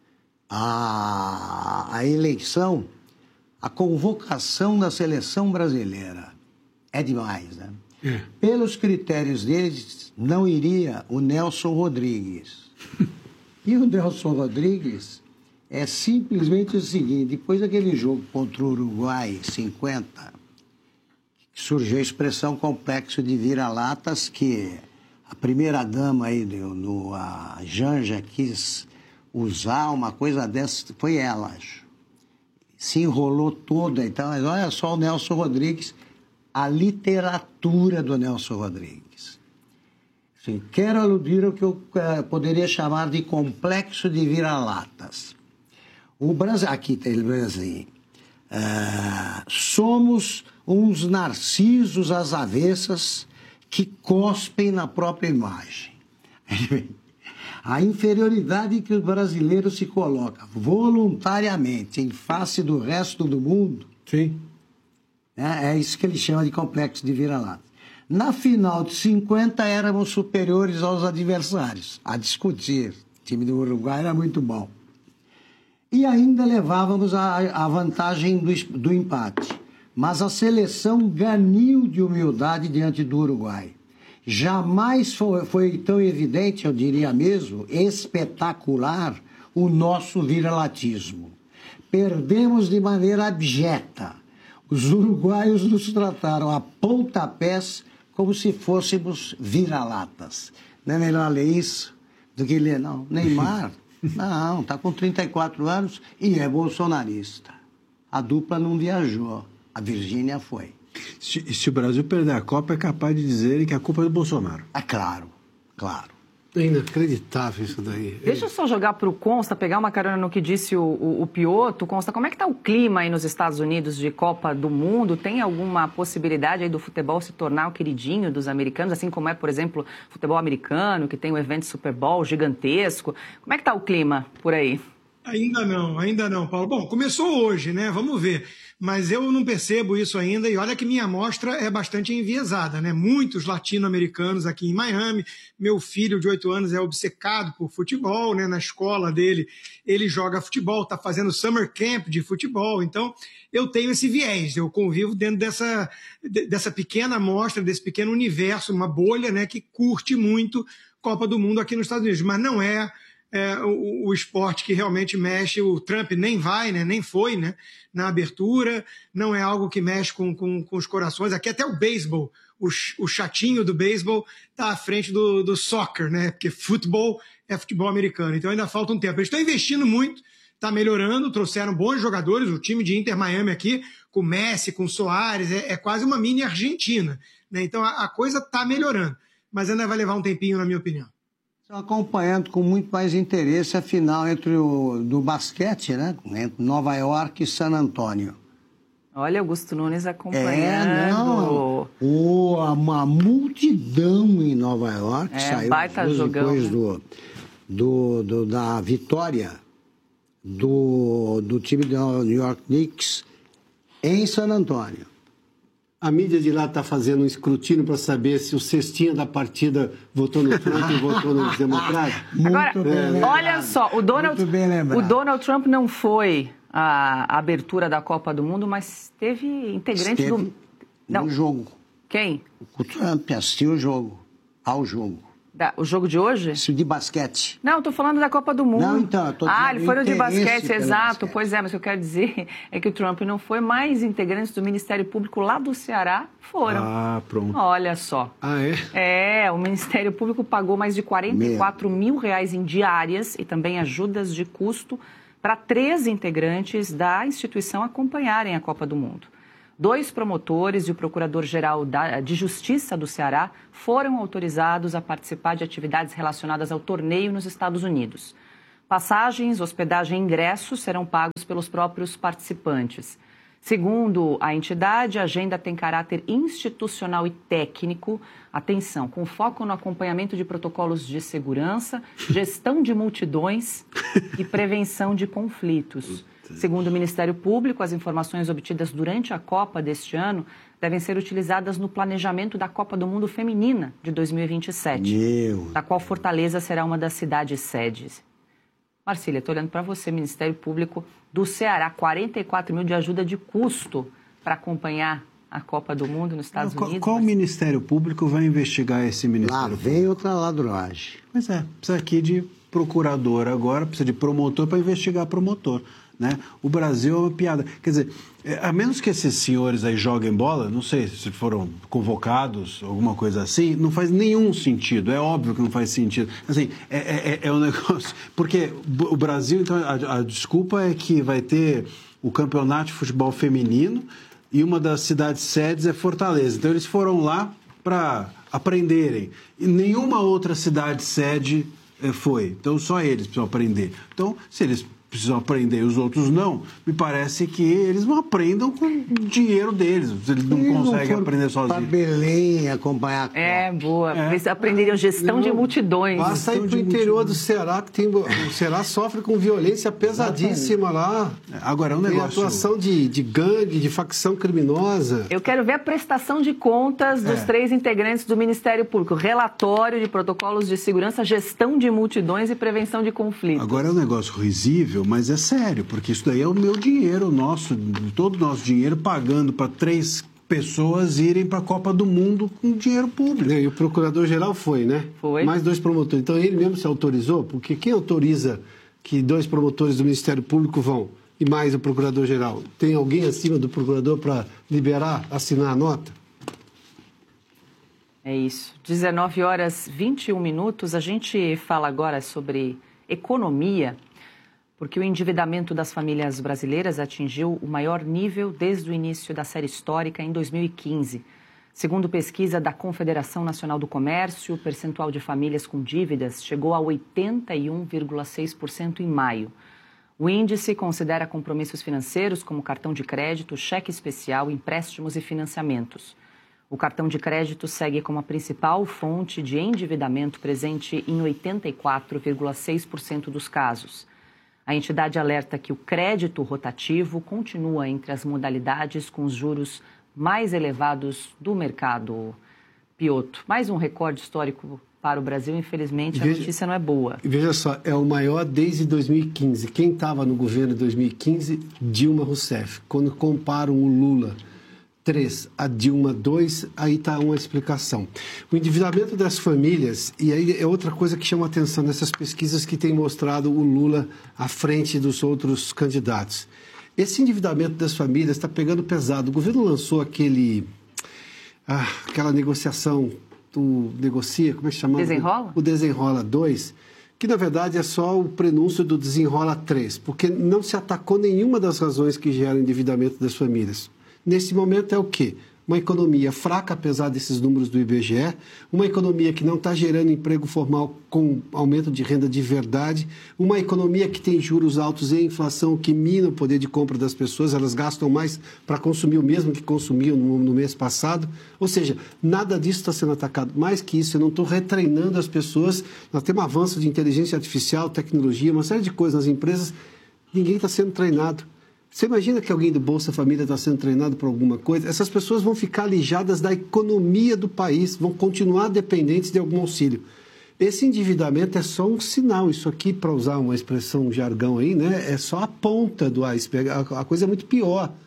a, a eleição, a convocação da seleção brasileira. É demais, né? É. Pelos critérios deles, não iria o Nelson Rodrigues. E o Nelson Rodrigues é simplesmente o seguinte: depois daquele jogo contra o Uruguai, cinquenta, surgiu a expressão complexo de vira-latas, que a primeira-dama aí, no, a Janja, quis usar uma coisa dessa, foi ela, acho. Se enrolou toda, então, mas olha só o Nelson Rodrigues, a literatura do Nelson Rodrigues. Assim, quero aludir ao que eu uh, poderia chamar de complexo de vira-latas. O Brasil, aqui tem o Brasil. Uh, somos uns narcisos às avessas que cospem na própria imagem. A inferioridade que o brasileiro se coloca voluntariamente em face do resto do mundo. Sim. É, é isso que ele chama de complexo de vira-lata. Na final de cinquenta, éramos superiores aos adversários. A discutir. O time do Uruguai era muito bom. E ainda levávamos a, a vantagem do, do empate. Mas a seleção ganiu de humildade diante do Uruguai. Jamais foi, foi tão evidente, eu diria mesmo, espetacular, o nosso viralatismo. Perdemos de maneira abjeta. Os uruguaios nos trataram a pontapés como se fôssemos vira-latas. Não é melhor ler isso do que ler, não. Neymar, não, está com trinta e quatro anos e é bolsonarista. A dupla não viajou, a Virgínia foi. Se, se o Brasil perder a Copa, é capaz de dizer que a culpa é do Bolsonaro. É claro, claro. É inacreditável isso daí. Deixa eu só jogar para o Consta, pegar uma carona no que disse o, o, o Piotto. Consta, como é que está o clima aí nos Estados Unidos de Copa do Mundo? Tem alguma possibilidade aí do futebol se tornar o queridinho dos americanos, assim como é, por exemplo, o futebol americano, que tem o evento Super Bowl gigantesco? Como é que está o clima por aí? Ainda não, ainda não, Paulo. Bom, começou hoje, né? Vamos ver. Mas eu não percebo isso ainda, e olha que minha amostra é bastante enviesada, né? Muitos latino-americanos aqui em Miami. Meu filho de oito anos é obcecado por futebol, né? Na escola dele ele joga futebol, está fazendo summer camp de futebol. Então eu tenho esse viés, eu convivo dentro dessa, dessa pequena amostra, desse pequeno universo, uma bolha, né? Que curte muito Copa do Mundo aqui nos Estados Unidos, mas não é... É, o, o esporte que realmente mexe. O Trump nem vai, né, nem foi, né, na abertura, não é algo que mexe com, com, com os corações. Aqui até o beisebol, o, o chatinho do beisebol está à frente do, do soccer, né, porque futebol é futebol americano, então ainda falta um tempo. Eles estão investindo muito, está melhorando, trouxeram bons jogadores, o time de Inter Miami aqui, com Messi, com Soares, é, é quase uma mini Argentina, né, então a, a coisa está melhorando, mas ainda vai levar um tempinho, na minha opinião. Estou acompanhando com muito mais interesse a final entre o, do basquete, né? Entre Nova York e San Antônio. Olha, Augusto Nunes acompanhando. É, não. O, uma multidão em Nova York, é, saiu baita jogão, depois né? do, do, do, da vitória do, do time do New York Knicks em San Antônio. A mídia de lá está fazendo um escrutínio para saber se o cestinho da partida votou no Trump e votou nos democratas. Agora, é, olha só, o Donald, o Donald Trump não foi à abertura da Copa do Mundo, mas teve integrante Esteve do... Não, no jogo. Quem? O Trump assistiu o jogo, ao jogo. Da, o jogo de hoje? Isso de basquete. Não, estou falando da Copa do Mundo. Não, então, eu tô Ah, ele foi no de basquete, exato. Basquete. Pois é, mas o que eu quero dizer é que o Trump não foi, mais integrantes do Ministério Público lá do Ceará foram. Ah, pronto. Olha só. Ah, é? É, o Ministério Público pagou mais de quarenta e quatro mil reais em diárias e também ajudas de custo para três integrantes da instituição acompanharem a Copa do Mundo. Dois promotores e o Procurador-Geral de Justiça do Ceará foram autorizados a participar de atividades relacionadas ao torneio nos Estados Unidos. Passagens, hospedagem e ingressos serão pagos pelos próprios participantes. Segundo a entidade, a agenda tem caráter institucional e técnico, atenção, com foco no acompanhamento de protocolos de segurança, gestão de multidões e prevenção de conflitos. Segundo o Ministério Público, as informações obtidas durante a Copa deste ano devem ser utilizadas no planejamento da Copa do Mundo Feminina de dois mil e vinte e sete, Meu. da qual Fortaleza será uma das cidades sedes. Marcília, estou olhando para você, Ministério Público do Ceará, quarenta e quatro mil de ajuda de custo para acompanhar a Copa do Mundo nos Estados qual, Unidos. Qual mas... Ministério Público vai investigar esse Ministério Lá Público? vem outra ladroagem. Pois é, precisa aqui de procurador agora, precisa de promotor para investigar promotor. Né? O Brasil é uma piada. Quer dizer, a menos que esses senhores aí joguem bola, não sei se foram convocados, alguma coisa assim, não faz nenhum sentido. É óbvio que não faz sentido. Assim, é, é, é um negócio... Porque o Brasil, então, a, a desculpa é que vai ter o campeonato de futebol feminino e uma das cidades sedes é Fortaleza. Então, eles foram lá para aprenderem. E nenhuma outra cidade sede foi. Então, só eles precisam aprender. Então, se eles precisam aprender e os outros não, me parece que eles não aprendam com o dinheiro deles. Eles não eles conseguem não aprender sozinhos. Para Belém acompanhar a Copa. É, boa. É. Eles aprenderiam gestão não, de multidões. Basta ir para o interior do Ceará, que tem, o Ceará sofre com violência pesadíssima lá. Agora, é um tem negócio... atuação de, de gangue, de facção criminosa. Eu quero ver a prestação de contas dos é. três integrantes do Ministério Público. Relatório de protocolos de segurança, gestão de multidões e prevenção de conflitos. Agora, é um negócio risível, mas é sério, porque isso daí é o meu dinheiro, o nosso, todo o nosso dinheiro pagando para três pessoas irem para a Copa do Mundo com dinheiro público. E o procurador-geral foi, né? Foi. Mais dois promotores. Então ele mesmo se autorizou, porque quem autoriza que dois promotores do Ministério Público vão e mais o procurador-geral? Tem alguém acima do procurador para liberar, assinar a nota? É isso. dezenove horas e vinte e um minutos. A gente fala agora sobre economia, porque o endividamento das famílias brasileiras atingiu o maior nível desde o início da série histórica em dois mil e quinze. Segundo pesquisa da Confederação Nacional do Comércio, o percentual de famílias com dívidas chegou a oitenta e um vírgula seis por cento em maio. O índice considera compromissos financeiros como cartão de crédito, cheque especial, empréstimos e financiamentos. O cartão de crédito segue como a principal fonte de endividamento, presente em oitenta e quatro vírgula seis por cento dos casos. A entidade alerta que o crédito rotativo continua entre as modalidades com os juros mais elevados do mercado. Piotr, mais um recorde histórico para o Brasil. Infelizmente, a veja, notícia não é boa. Veja só, é o maior desde dois mil e quinze. Quem estava no governo em dois mil e quinze? Dilma Rousseff. Quando comparam o Lula três a Dilma dois, aí está uma explicação. O endividamento das famílias, e aí é outra coisa que chama a atenção nessas pesquisas que têm mostrado o Lula à frente dos outros candidatos. Esse endividamento das famílias está pegando pesado. O governo lançou aquele, ah, aquela negociação, do negocia, como é que chama? Desenrola? O Desenrola dois, que na verdade é só o prenúncio do Desenrola três, porque não se atacou nenhuma das razões que geram endividamento das famílias. Nesse momento é o quê? Uma economia fraca, apesar desses números do I B G E, uma economia que não está gerando emprego formal com aumento de renda de verdade, uma economia que tem juros altos e inflação que mina o poder de compra das pessoas, elas gastam mais para consumir o mesmo que consumiam no, no mês passado. Ou seja, nada disso está sendo atacado. Mais que isso, eu não estou retreinando as pessoas. Nós temos um avanço de inteligência artificial, tecnologia, uma série de coisas nas empresas, ninguém está sendo treinado. Você imagina que alguém do Bolsa Família está sendo treinado por alguma coisa? Essas pessoas vão ficar alijadas da economia do país, vão continuar dependentes de algum auxílio. Esse endividamento é só um sinal. Isso aqui, para usar uma expressão, um jargão aí, né, é só a ponta do iceberg. A, a coisa é muito pior.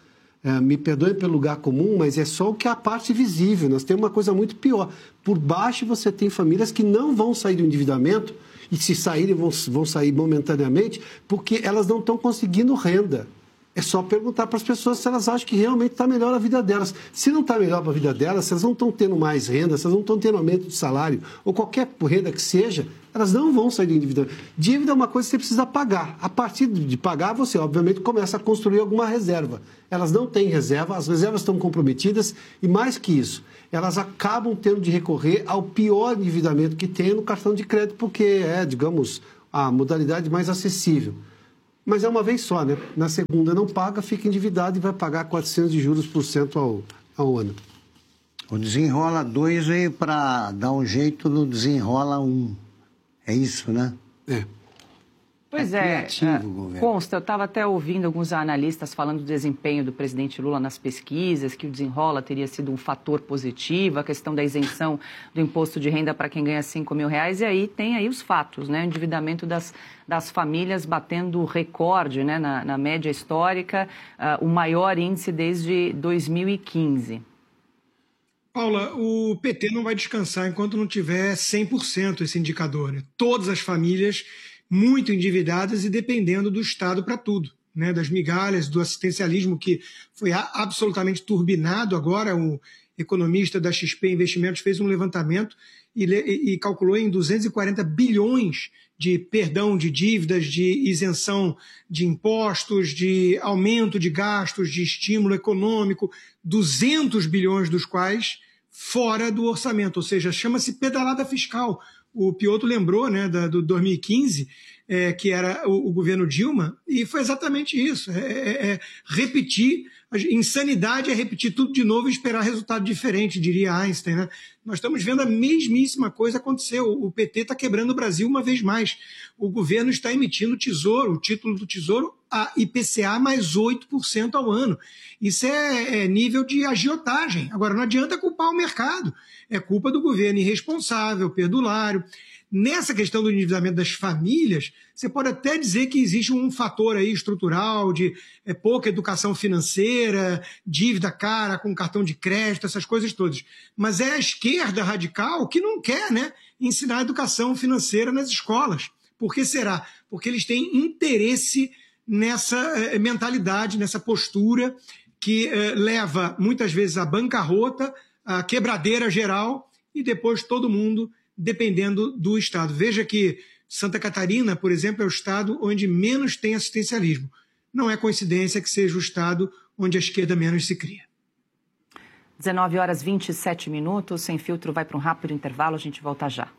É, me perdoem pelo lugar comum, mas é só o que é a parte visível. Nós temos uma coisa muito pior. Por baixo você tem famílias que não vão sair do endividamento, e se saírem vão, vão sair momentaneamente, porque elas não estão conseguindo renda. É só perguntar para as pessoas se elas acham que realmente está melhor a vida delas. Se não está melhor para a vida delas, se elas não estão tendo mais renda, se elas não estão tendo aumento de salário, ou qualquer renda que seja, elas não vão sair do endividamento. Dívida é uma coisa que você precisa pagar. A partir de pagar, você, obviamente, começa a construir alguma reserva. Elas não têm reserva, as reservas estão comprometidas, e mais que isso, elas acabam tendo de recorrer ao pior endividamento que tem no cartão de crédito, porque é, digamos, a modalidade mais acessível. Mas é uma vez só, né? Na segunda não paga, fica endividado e vai pagar quatrocentos de juros por cento ao, ao ano. O Desenrola dois veio para dar um jeito no Desenrola um. É isso, né? É. Pois é, é, criativo, é consta, eu estava até ouvindo alguns analistas falando do desempenho do presidente Lula nas pesquisas, que o Desenrola teria sido um fator positivo, a questão da isenção do imposto de renda para quem ganha cinco mil reais, e aí tem aí os fatos, né? O endividamento das, das famílias batendo recorde, né? na, na média histórica, uh, o maior índice desde dois mil e quinze. Paula, o P T não vai descansar enquanto não tiver cem por cento esse indicador, né? Todas as famílias muito endividadas e dependendo do Estado para tudo, né? Das migalhas, do assistencialismo que foi absolutamente turbinado agora. O economista da X P Investimentos fez um levantamento e, e calculou em duzentos e quarenta bilhões de perdão de dívidas, de isenção de impostos, de aumento de gastos, de estímulo econômico, duzentos bilhões dos quais fora do orçamento, ou seja, chama-se pedalada fiscal. O Piotr lembrou, né, da, do dois mil e quinze, é, que era o, o governo Dilma, e foi exatamente isso, é, é, é repetir, insanidade é repetir tudo de novo e esperar resultado diferente, diria Einstein, né? Nós estamos vendo a mesmíssima coisa acontecer, o, o P T está quebrando o Brasil uma vez mais, o governo está emitindo tesouro, o título do tesouro, a I P C A mais oito por cento ao ano, isso é, é nível de agiotagem. Agora não adianta culpar o mercado, é culpa do governo irresponsável, perdulário. Nessa questão do endividamento das famílias, você pode até dizer que existe um fator aí estrutural de é, pouca educação financeira, dívida cara com cartão de crédito, essas coisas todas. Mas é a esquerda radical que não quer, né, ensinar educação financeira nas escolas. Por que será? Porque eles têm interesse nessa é, mentalidade, nessa postura que é, leva muitas vezes à bancarrota, à quebradeira geral e depois todo mundo dependendo do Estado. Veja que Santa Catarina, por exemplo, é o estado onde menos tem assistencialismo. Não é coincidência que seja o estado onde a esquerda menos se cria. dezenove horas e vinte e sete minutos, Sem Filtro vai para um rápido intervalo, a gente volta já.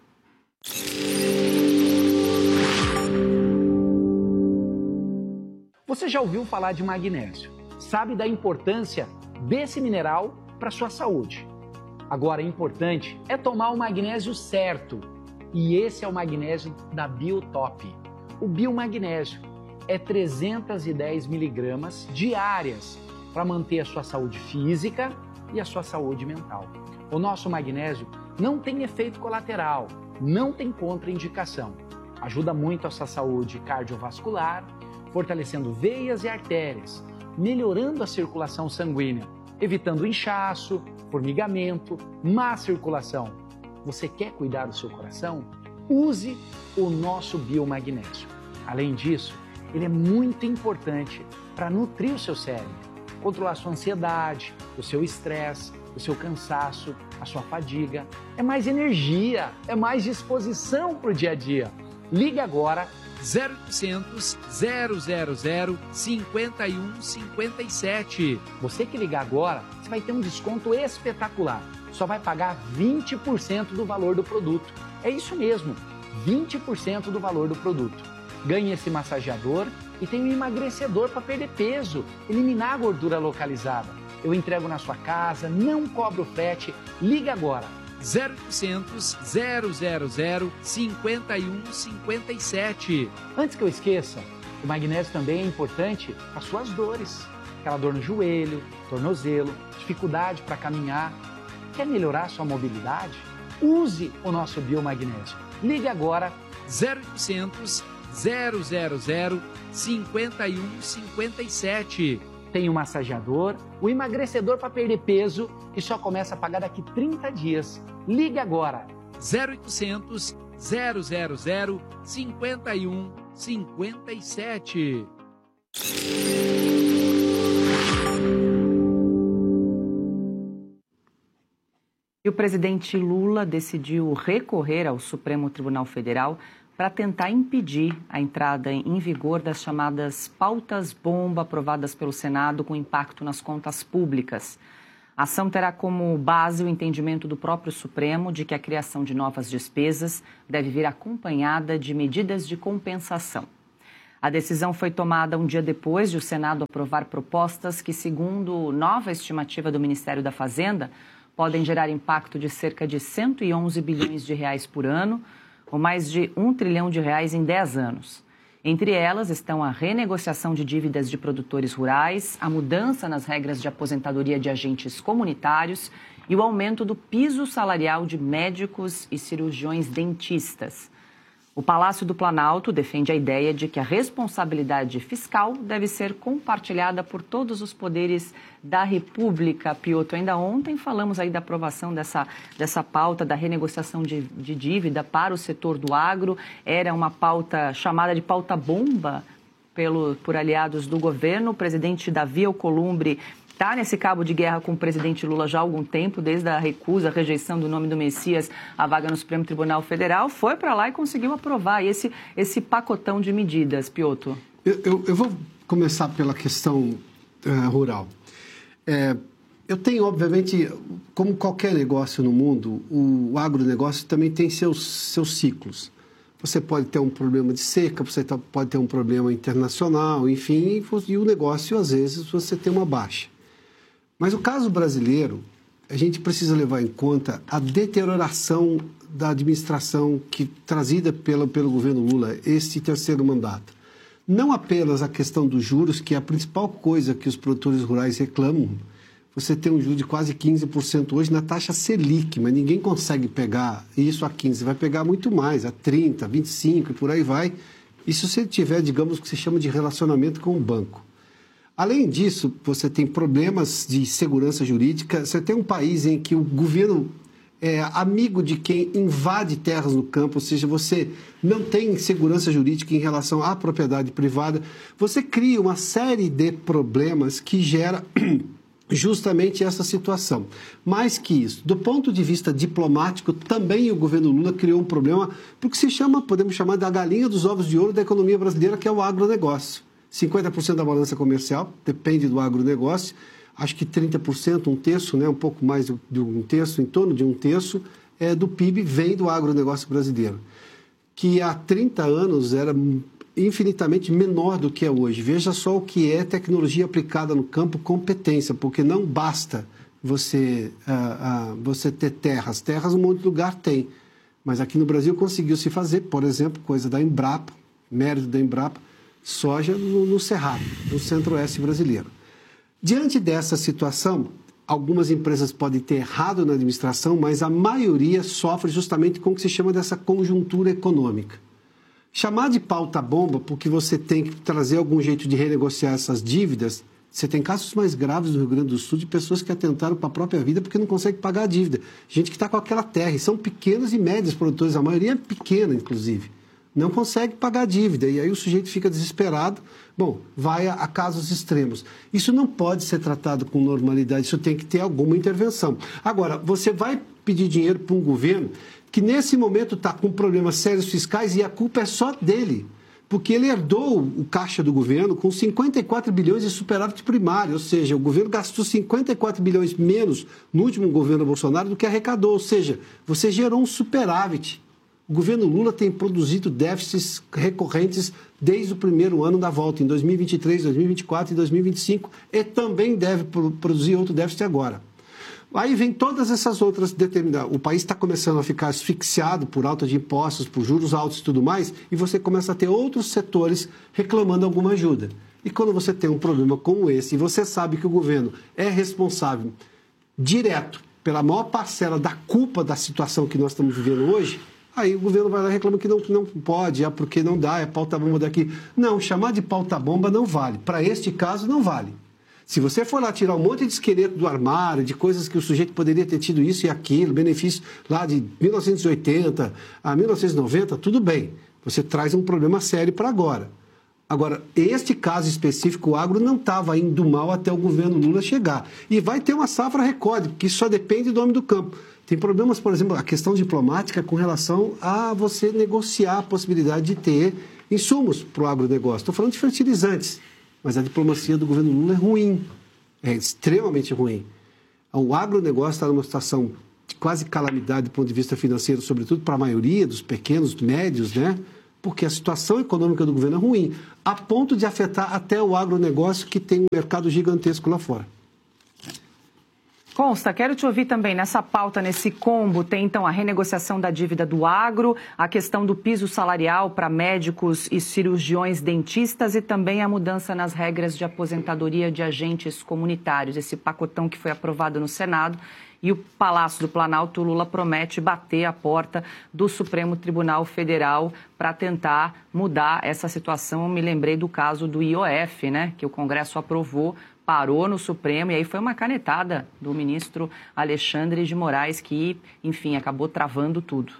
Você já ouviu falar de magnésio? Sabe da importância desse mineral para a sua saúde? Agora, importante é tomar o magnésio certo. E esse é o magnésio da Biotop. O biomagnésio é trezentos e dez miligramas diárias para manter a sua saúde física e a sua saúde mental. O nosso magnésio não tem efeito colateral, não tem contraindicação. Ajuda muito a sua saúde cardiovascular, fortalecendo veias e artérias, melhorando a circulação sanguínea, evitando inchaço, formigamento, má circulação. Você quer cuidar do seu coração? Use o nosso biomagnésio. Além disso, ele é muito importante para nutrir o seu cérebro, controlar a sua ansiedade, o seu estresse, o seu cansaço, a sua fadiga. É mais energia, é mais disposição para o dia a dia. Ligue agora zero oitocentos, zero zero zero, cinco um cinco sete. Você que ligar agora, você vai ter um desconto espetacular. Só vai pagar vinte por cento do valor do produto. É isso mesmo, vinte por cento do valor do produto. Ganhe esse massageador e tem um emagrecedor para perder peso, eliminar a gordura localizada. Eu entrego na sua casa, não cobro frete. Liga agora. zero oitocentos, zero zero zero, cinco um cinco sete. Antes que eu esqueça, o magnésio também é importante para suas dores. Aquela dor no joelho, tornozelo, dificuldade para caminhar. Quer melhorar a sua mobilidade? Use o nosso biomagnésio. Ligue agora. zero oitocentos, zero zero zero, cinco um cinco sete. tem o massageador, o emagrecedor para perder peso e só começa a pagar daqui trinta dias. Ligue agora. zero oitocentos, zero zero zero, cinquenta e um, cinquenta e sete. E o presidente Lula decidiu recorrer ao Supremo Tribunal Federal para tentar impedir a entrada em vigor das chamadas pautas-bomba aprovadas pelo Senado com impacto nas contas públicas. A ação terá como base o entendimento do próprio Supremo de que a criação de novas despesas deve vir acompanhada de medidas de compensação. A decisão foi tomada um dia depois de o Senado aprovar propostas que, segundo nova estimativa do Ministério da Fazenda, podem gerar impacto de cerca de cento e onze bilhões de reais por ano, ou mais de um trilhão de reais em dez anos. Entre elas estão a renegociação de dívidas de produtores rurais, a mudança nas regras de aposentadoria de agentes comunitários e o aumento do piso salarial de médicos e cirurgiões dentistas. O Palácio do Planalto defende a ideia de que a responsabilidade fiscal deve ser compartilhada por todos os poderes da República. Piotr, ainda ontem falamos aí da aprovação dessa, dessa pauta da renegociação de, de dívida para o setor do agro. Era uma pauta chamada de pauta-bomba pelo, por aliados do governo. O presidente Davi Alcolumbre está nesse cabo de guerra com o presidente Lula já há algum tempo, desde a recusa, a rejeição do nome do Messias à vaga no Supremo Tribunal Federal, foi para lá e conseguiu aprovar esse, esse pacotão de medidas, Piotr. Eu, eu, eu vou começar pela questão uh, rural. É, eu tenho, obviamente, como qualquer negócio no mundo, o, o agronegócio também tem seus, seus ciclos. Você pode ter um problema de seca, você pode ter um problema internacional, enfim, e o negócio, às vezes, você tem uma baixa. Mas o caso brasileiro, a gente precisa levar em conta a deterioração da administração que, trazida pela, pelo governo Lula, esse terceiro mandato. Não apenas a questão dos juros, que é a principal coisa que os produtores rurais reclamam. Você tem um juro de quase quinze por cento hoje na taxa Selic, mas ninguém consegue pegar isso a quinze por cento. Vai pegar muito mais, a trinta por cento, vinte e cinco por cento e por aí vai. E se você tiver, digamos, o que se chama de relacionamento com o banco. Além disso, você tem problemas de segurança jurídica. Você tem um país em que o governo é amigo de quem invade terras no campo, ou seja, você não tem segurança jurídica em relação à propriedade privada. Você cria uma série de problemas que gera justamente essa situação. Mais que isso, do ponto de vista diplomático, também o governo Lula criou um problema, porque se chama, podemos chamar da galinha dos ovos de ouro da economia brasileira, que é o agronegócio. cinquenta por cento da balança comercial depende do agronegócio, acho que trinta por cento, um terço, né, um pouco mais de um terço, em torno de um terço é, do P I B vem do agronegócio brasileiro, que há trinta anos era infinitamente menor do que é hoje. Veja só o que é tecnologia aplicada no campo, competência, porque não basta você, uh, uh, você ter terras. Terras um monte de lugar tem, mas aqui no Brasil conseguiu se fazer, por exemplo, coisa da Embrapa, mérito da Embrapa, soja no, no Cerrado, no centro-oeste brasileiro. Diante dessa situação, algumas empresas podem ter errado na administração, mas a maioria sofre justamente com o que se chama dessa conjuntura econômica. Chamar de pauta-bomba, porque você tem que trazer algum jeito de renegociar essas dívidas, você tem casos mais graves no Rio Grande do Sul de pessoas que atentaram para a própria vida porque não conseguem pagar a dívida. Gente que está com aquela terra, e são pequenos e médios produtores, a maioria é pequena, inclusive. Não consegue pagar a dívida, e aí o sujeito fica desesperado, bom, vai a, a casos extremos. Isso não pode ser tratado com normalidade, isso tem que ter alguma intervenção. Agora, você vai pedir dinheiro para um governo que nesse momento está com problemas sérios fiscais e a culpa é só dele, porque ele herdou o caixa do governo com cinquenta e quatro bilhões de superávit primário, ou seja, o governo gastou cinquenta e quatro bilhões menos no último governo Bolsonaro do que arrecadou, ou seja, você gerou um superávit. O governo Lula tem produzido déficits recorrentes desde o primeiro ano da volta, em dois mil e vinte e três, dois mil e vinte e quatro e dois mil e vinte e cinco, e também deve produzir outro déficit agora. Aí vem todas essas outras determinadas. O país está começando a ficar asfixiado por alta de impostos, por juros altos e tudo mais, e você começa a ter outros setores reclamando alguma ajuda. E quando você tem um problema como esse, e você sabe que o governo é responsável direto pela maior parcela da culpa da situação que nós estamos vivendo hoje, aí o governo vai lá e reclama que não, não pode, é porque não dá, é pauta-bomba daqui. Não, chamar de pauta-bomba não vale. Para este caso, não vale. Se você for lá tirar um monte de esqueleto do armário, de coisas que o sujeito poderia ter tido isso e aquilo, benefício lá de mil novecentos e oitenta a mil novecentos e noventa, tudo bem. Você traz um problema sério para agora. Agora, este caso específico, o agro não estava indo mal até o governo Lula chegar. E vai ter uma safra recorde, que só depende do homem do campo. Tem problemas, por exemplo, a questão diplomática com relação a você negociar a possibilidade de ter insumos para o agronegócio. Estou falando de fertilizantes, mas a diplomacia do governo Lula é ruim, é extremamente ruim. O agronegócio está numa situação de quase calamidade do ponto de vista financeiro, sobretudo para a maioria dos pequenos, médios, né? Porque a situação econômica do governo é ruim, a ponto de afetar até o agronegócio, que tem um mercado gigantesco lá fora. Consta, quero te ouvir também nessa pauta, nesse combo, tem então a renegociação da dívida do agro, a questão do piso salarial para médicos e cirurgiões dentistas e também a mudança nas regras de aposentadoria de agentes comunitários, esse pacotão que foi aprovado no Senado. E o Palácio do Planalto, Lula promete bater a porta do Supremo Tribunal Federal para tentar mudar essa situação. Eu me lembrei do caso do I O F, né, que o Congresso aprovou, parou no Supremo, e aí foi uma canetada do ministro Alexandre de Moraes que, enfim, acabou travando tudo.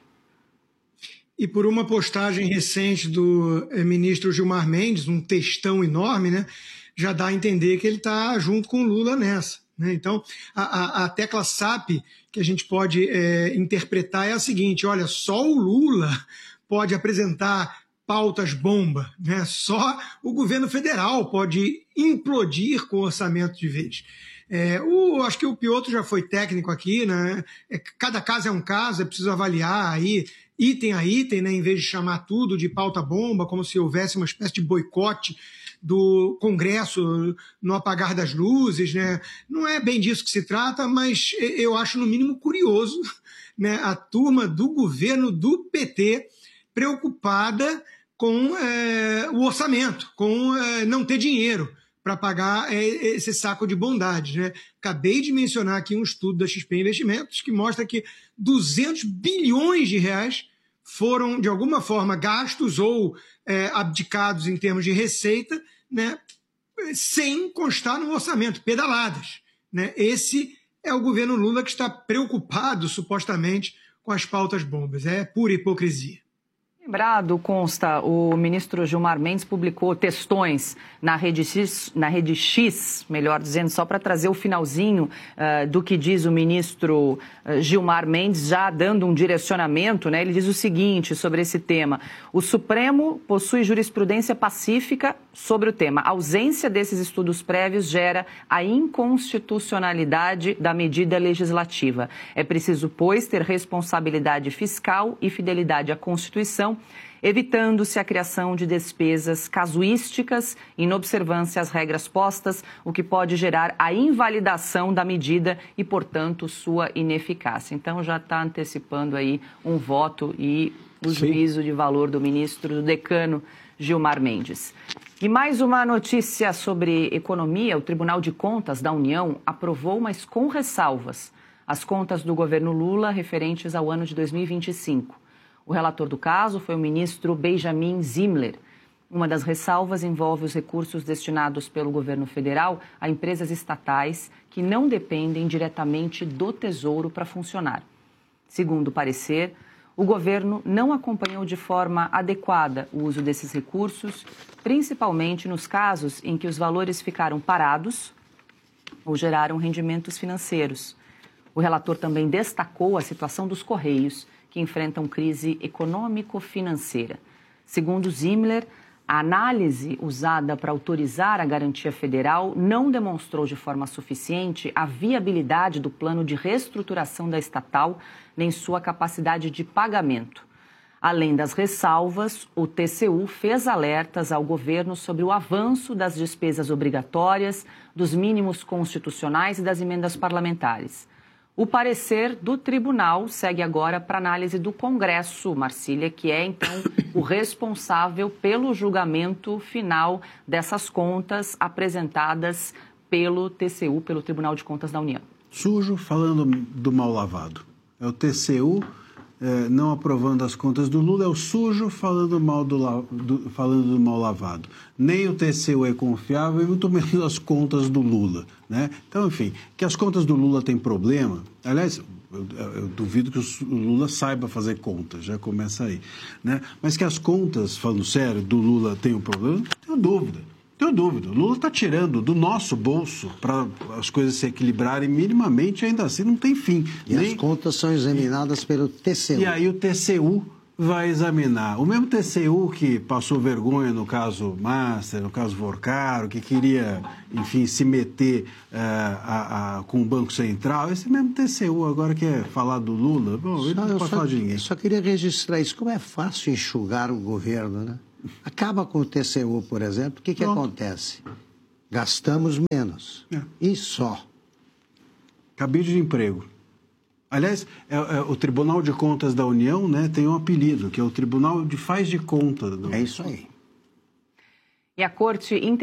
E por uma postagem recente do eh, ministro Gilmar Mendes, um textão enorme, né, já dá a entender que ele está junto com o Lula nessa. Né? Então, a, a, a tecla S A P que a gente pode é, interpretar é a seguinte: olha, só o Lula pode apresentar pautas bomba, né? Só o governo federal pode implodir com o orçamento de vez. É, o, acho que o Piotr já foi técnico aqui, né? É, cada caso é um caso, é preciso avaliar aí item a item, né? Em vez de chamar tudo de pauta bomba, como se houvesse uma espécie de boicote do Congresso no apagar das luzes, né? Não é bem disso que se trata, mas eu acho no mínimo curioso, né? A turma do governo do P T preocupada com é, o orçamento, com é, não ter dinheiro para pagar é, esse saco de bondades, né? Acabei de mencionar aqui um estudo da X P Investimentos que mostra que duzentos bilhões de reais foram, de alguma forma, gastos ou é, abdicados em termos de receita, né, sem constar no orçamento, pedaladas. Né? Esse é o governo Lula que está preocupado, supostamente, com as pautas bombas. É pura hipocrisia. Lembrado, consta, o ministro Gilmar Mendes publicou textões na Rede X, na Rede X, melhor dizendo, só para trazer o finalzinho uh, do que diz o ministro uh, Gilmar Mendes, já dando um direcionamento, né? Ele diz o seguinte sobre esse tema: o Supremo possui jurisprudência pacífica sobre o tema. A ausência desses estudos prévios gera a inconstitucionalidade da medida legislativa. É preciso, pois, ter responsabilidade fiscal e fidelidade à Constituição, evitando-se a criação de despesas casuísticas, em observância às regras postas, o que pode gerar a invalidação da medida e, portanto, sua ineficácia. Então, já está antecipando aí um voto e o juízo de valor do ministro, do decano Gilmar Mendes. E mais uma notícia sobre economia: o Tribunal de Contas da União aprovou, mas com ressalvas, as contas do governo Lula referentes ao ano de dois mil e vinte e cinco. O relator do caso foi o ministro Benjamin Zimler. Uma das ressalvas envolve os recursos destinados pelo governo federal a empresas estatais que não dependem diretamente do Tesouro para funcionar. Segundo o parecer, o governo não acompanhou de forma adequada o uso desses recursos, principalmente nos casos em que os valores ficaram parados ou geraram rendimentos financeiros. O relator também destacou a situação dos Correios, que enfrentam crise econômico-financeira. Segundo Zimler, a análise usada para autorizar a garantia federal não demonstrou de forma suficiente a viabilidade do plano de reestruturação da estatal, nem sua capacidade de pagamento. Além das ressalvas, o T C U fez alertas ao governo sobre o avanço das despesas obrigatórias, dos mínimos constitucionais e das emendas parlamentares. O parecer do tribunal segue agora para análise do Congresso, Marcília, que é, então, o responsável pelo julgamento final dessas contas apresentadas pelo T C U, pelo Tribunal de Contas da União. Sujo falando do mal lavado. É o T C U eh, não aprovando as contas do Lula é o sujo falando mal do, la- do, falando do mal lavado. Nem o T C U é confiável e muito menos as contas do Lula, né? Então, enfim, que as contas do Lula têm problema, aliás, eu, eu duvido que o Lula saiba fazer contas, já começa aí, né? Mas que as contas, falando sério, do Lula têm um problema, não tenho dúvida. Tenho dúvida. O Lula está tirando do nosso bolso para as coisas se equilibrarem minimamente, ainda assim não tem fim. E Nem... as contas são examinadas pelo T C U. E aí o T C U vai examinar. O mesmo T C U que passou vergonha no caso Master, no caso Vorcaro, que queria, enfim, se meter uh, a, a, com o Banco Central, esse mesmo T C U agora quer falar do Lula. Bom, ele não pode falar de ninguém. Só queria registrar isso. Como é fácil enxugar o governo, né? Acaba com o T C U, por exemplo, o que, que acontece? Gastamos menos. É. E só. Cabide de emprego. Aliás, é, é, o Tribunal de Contas da União, né, tem um apelido, que é o Tribunal de Faz de Conta. Do... É isso aí. E a Corte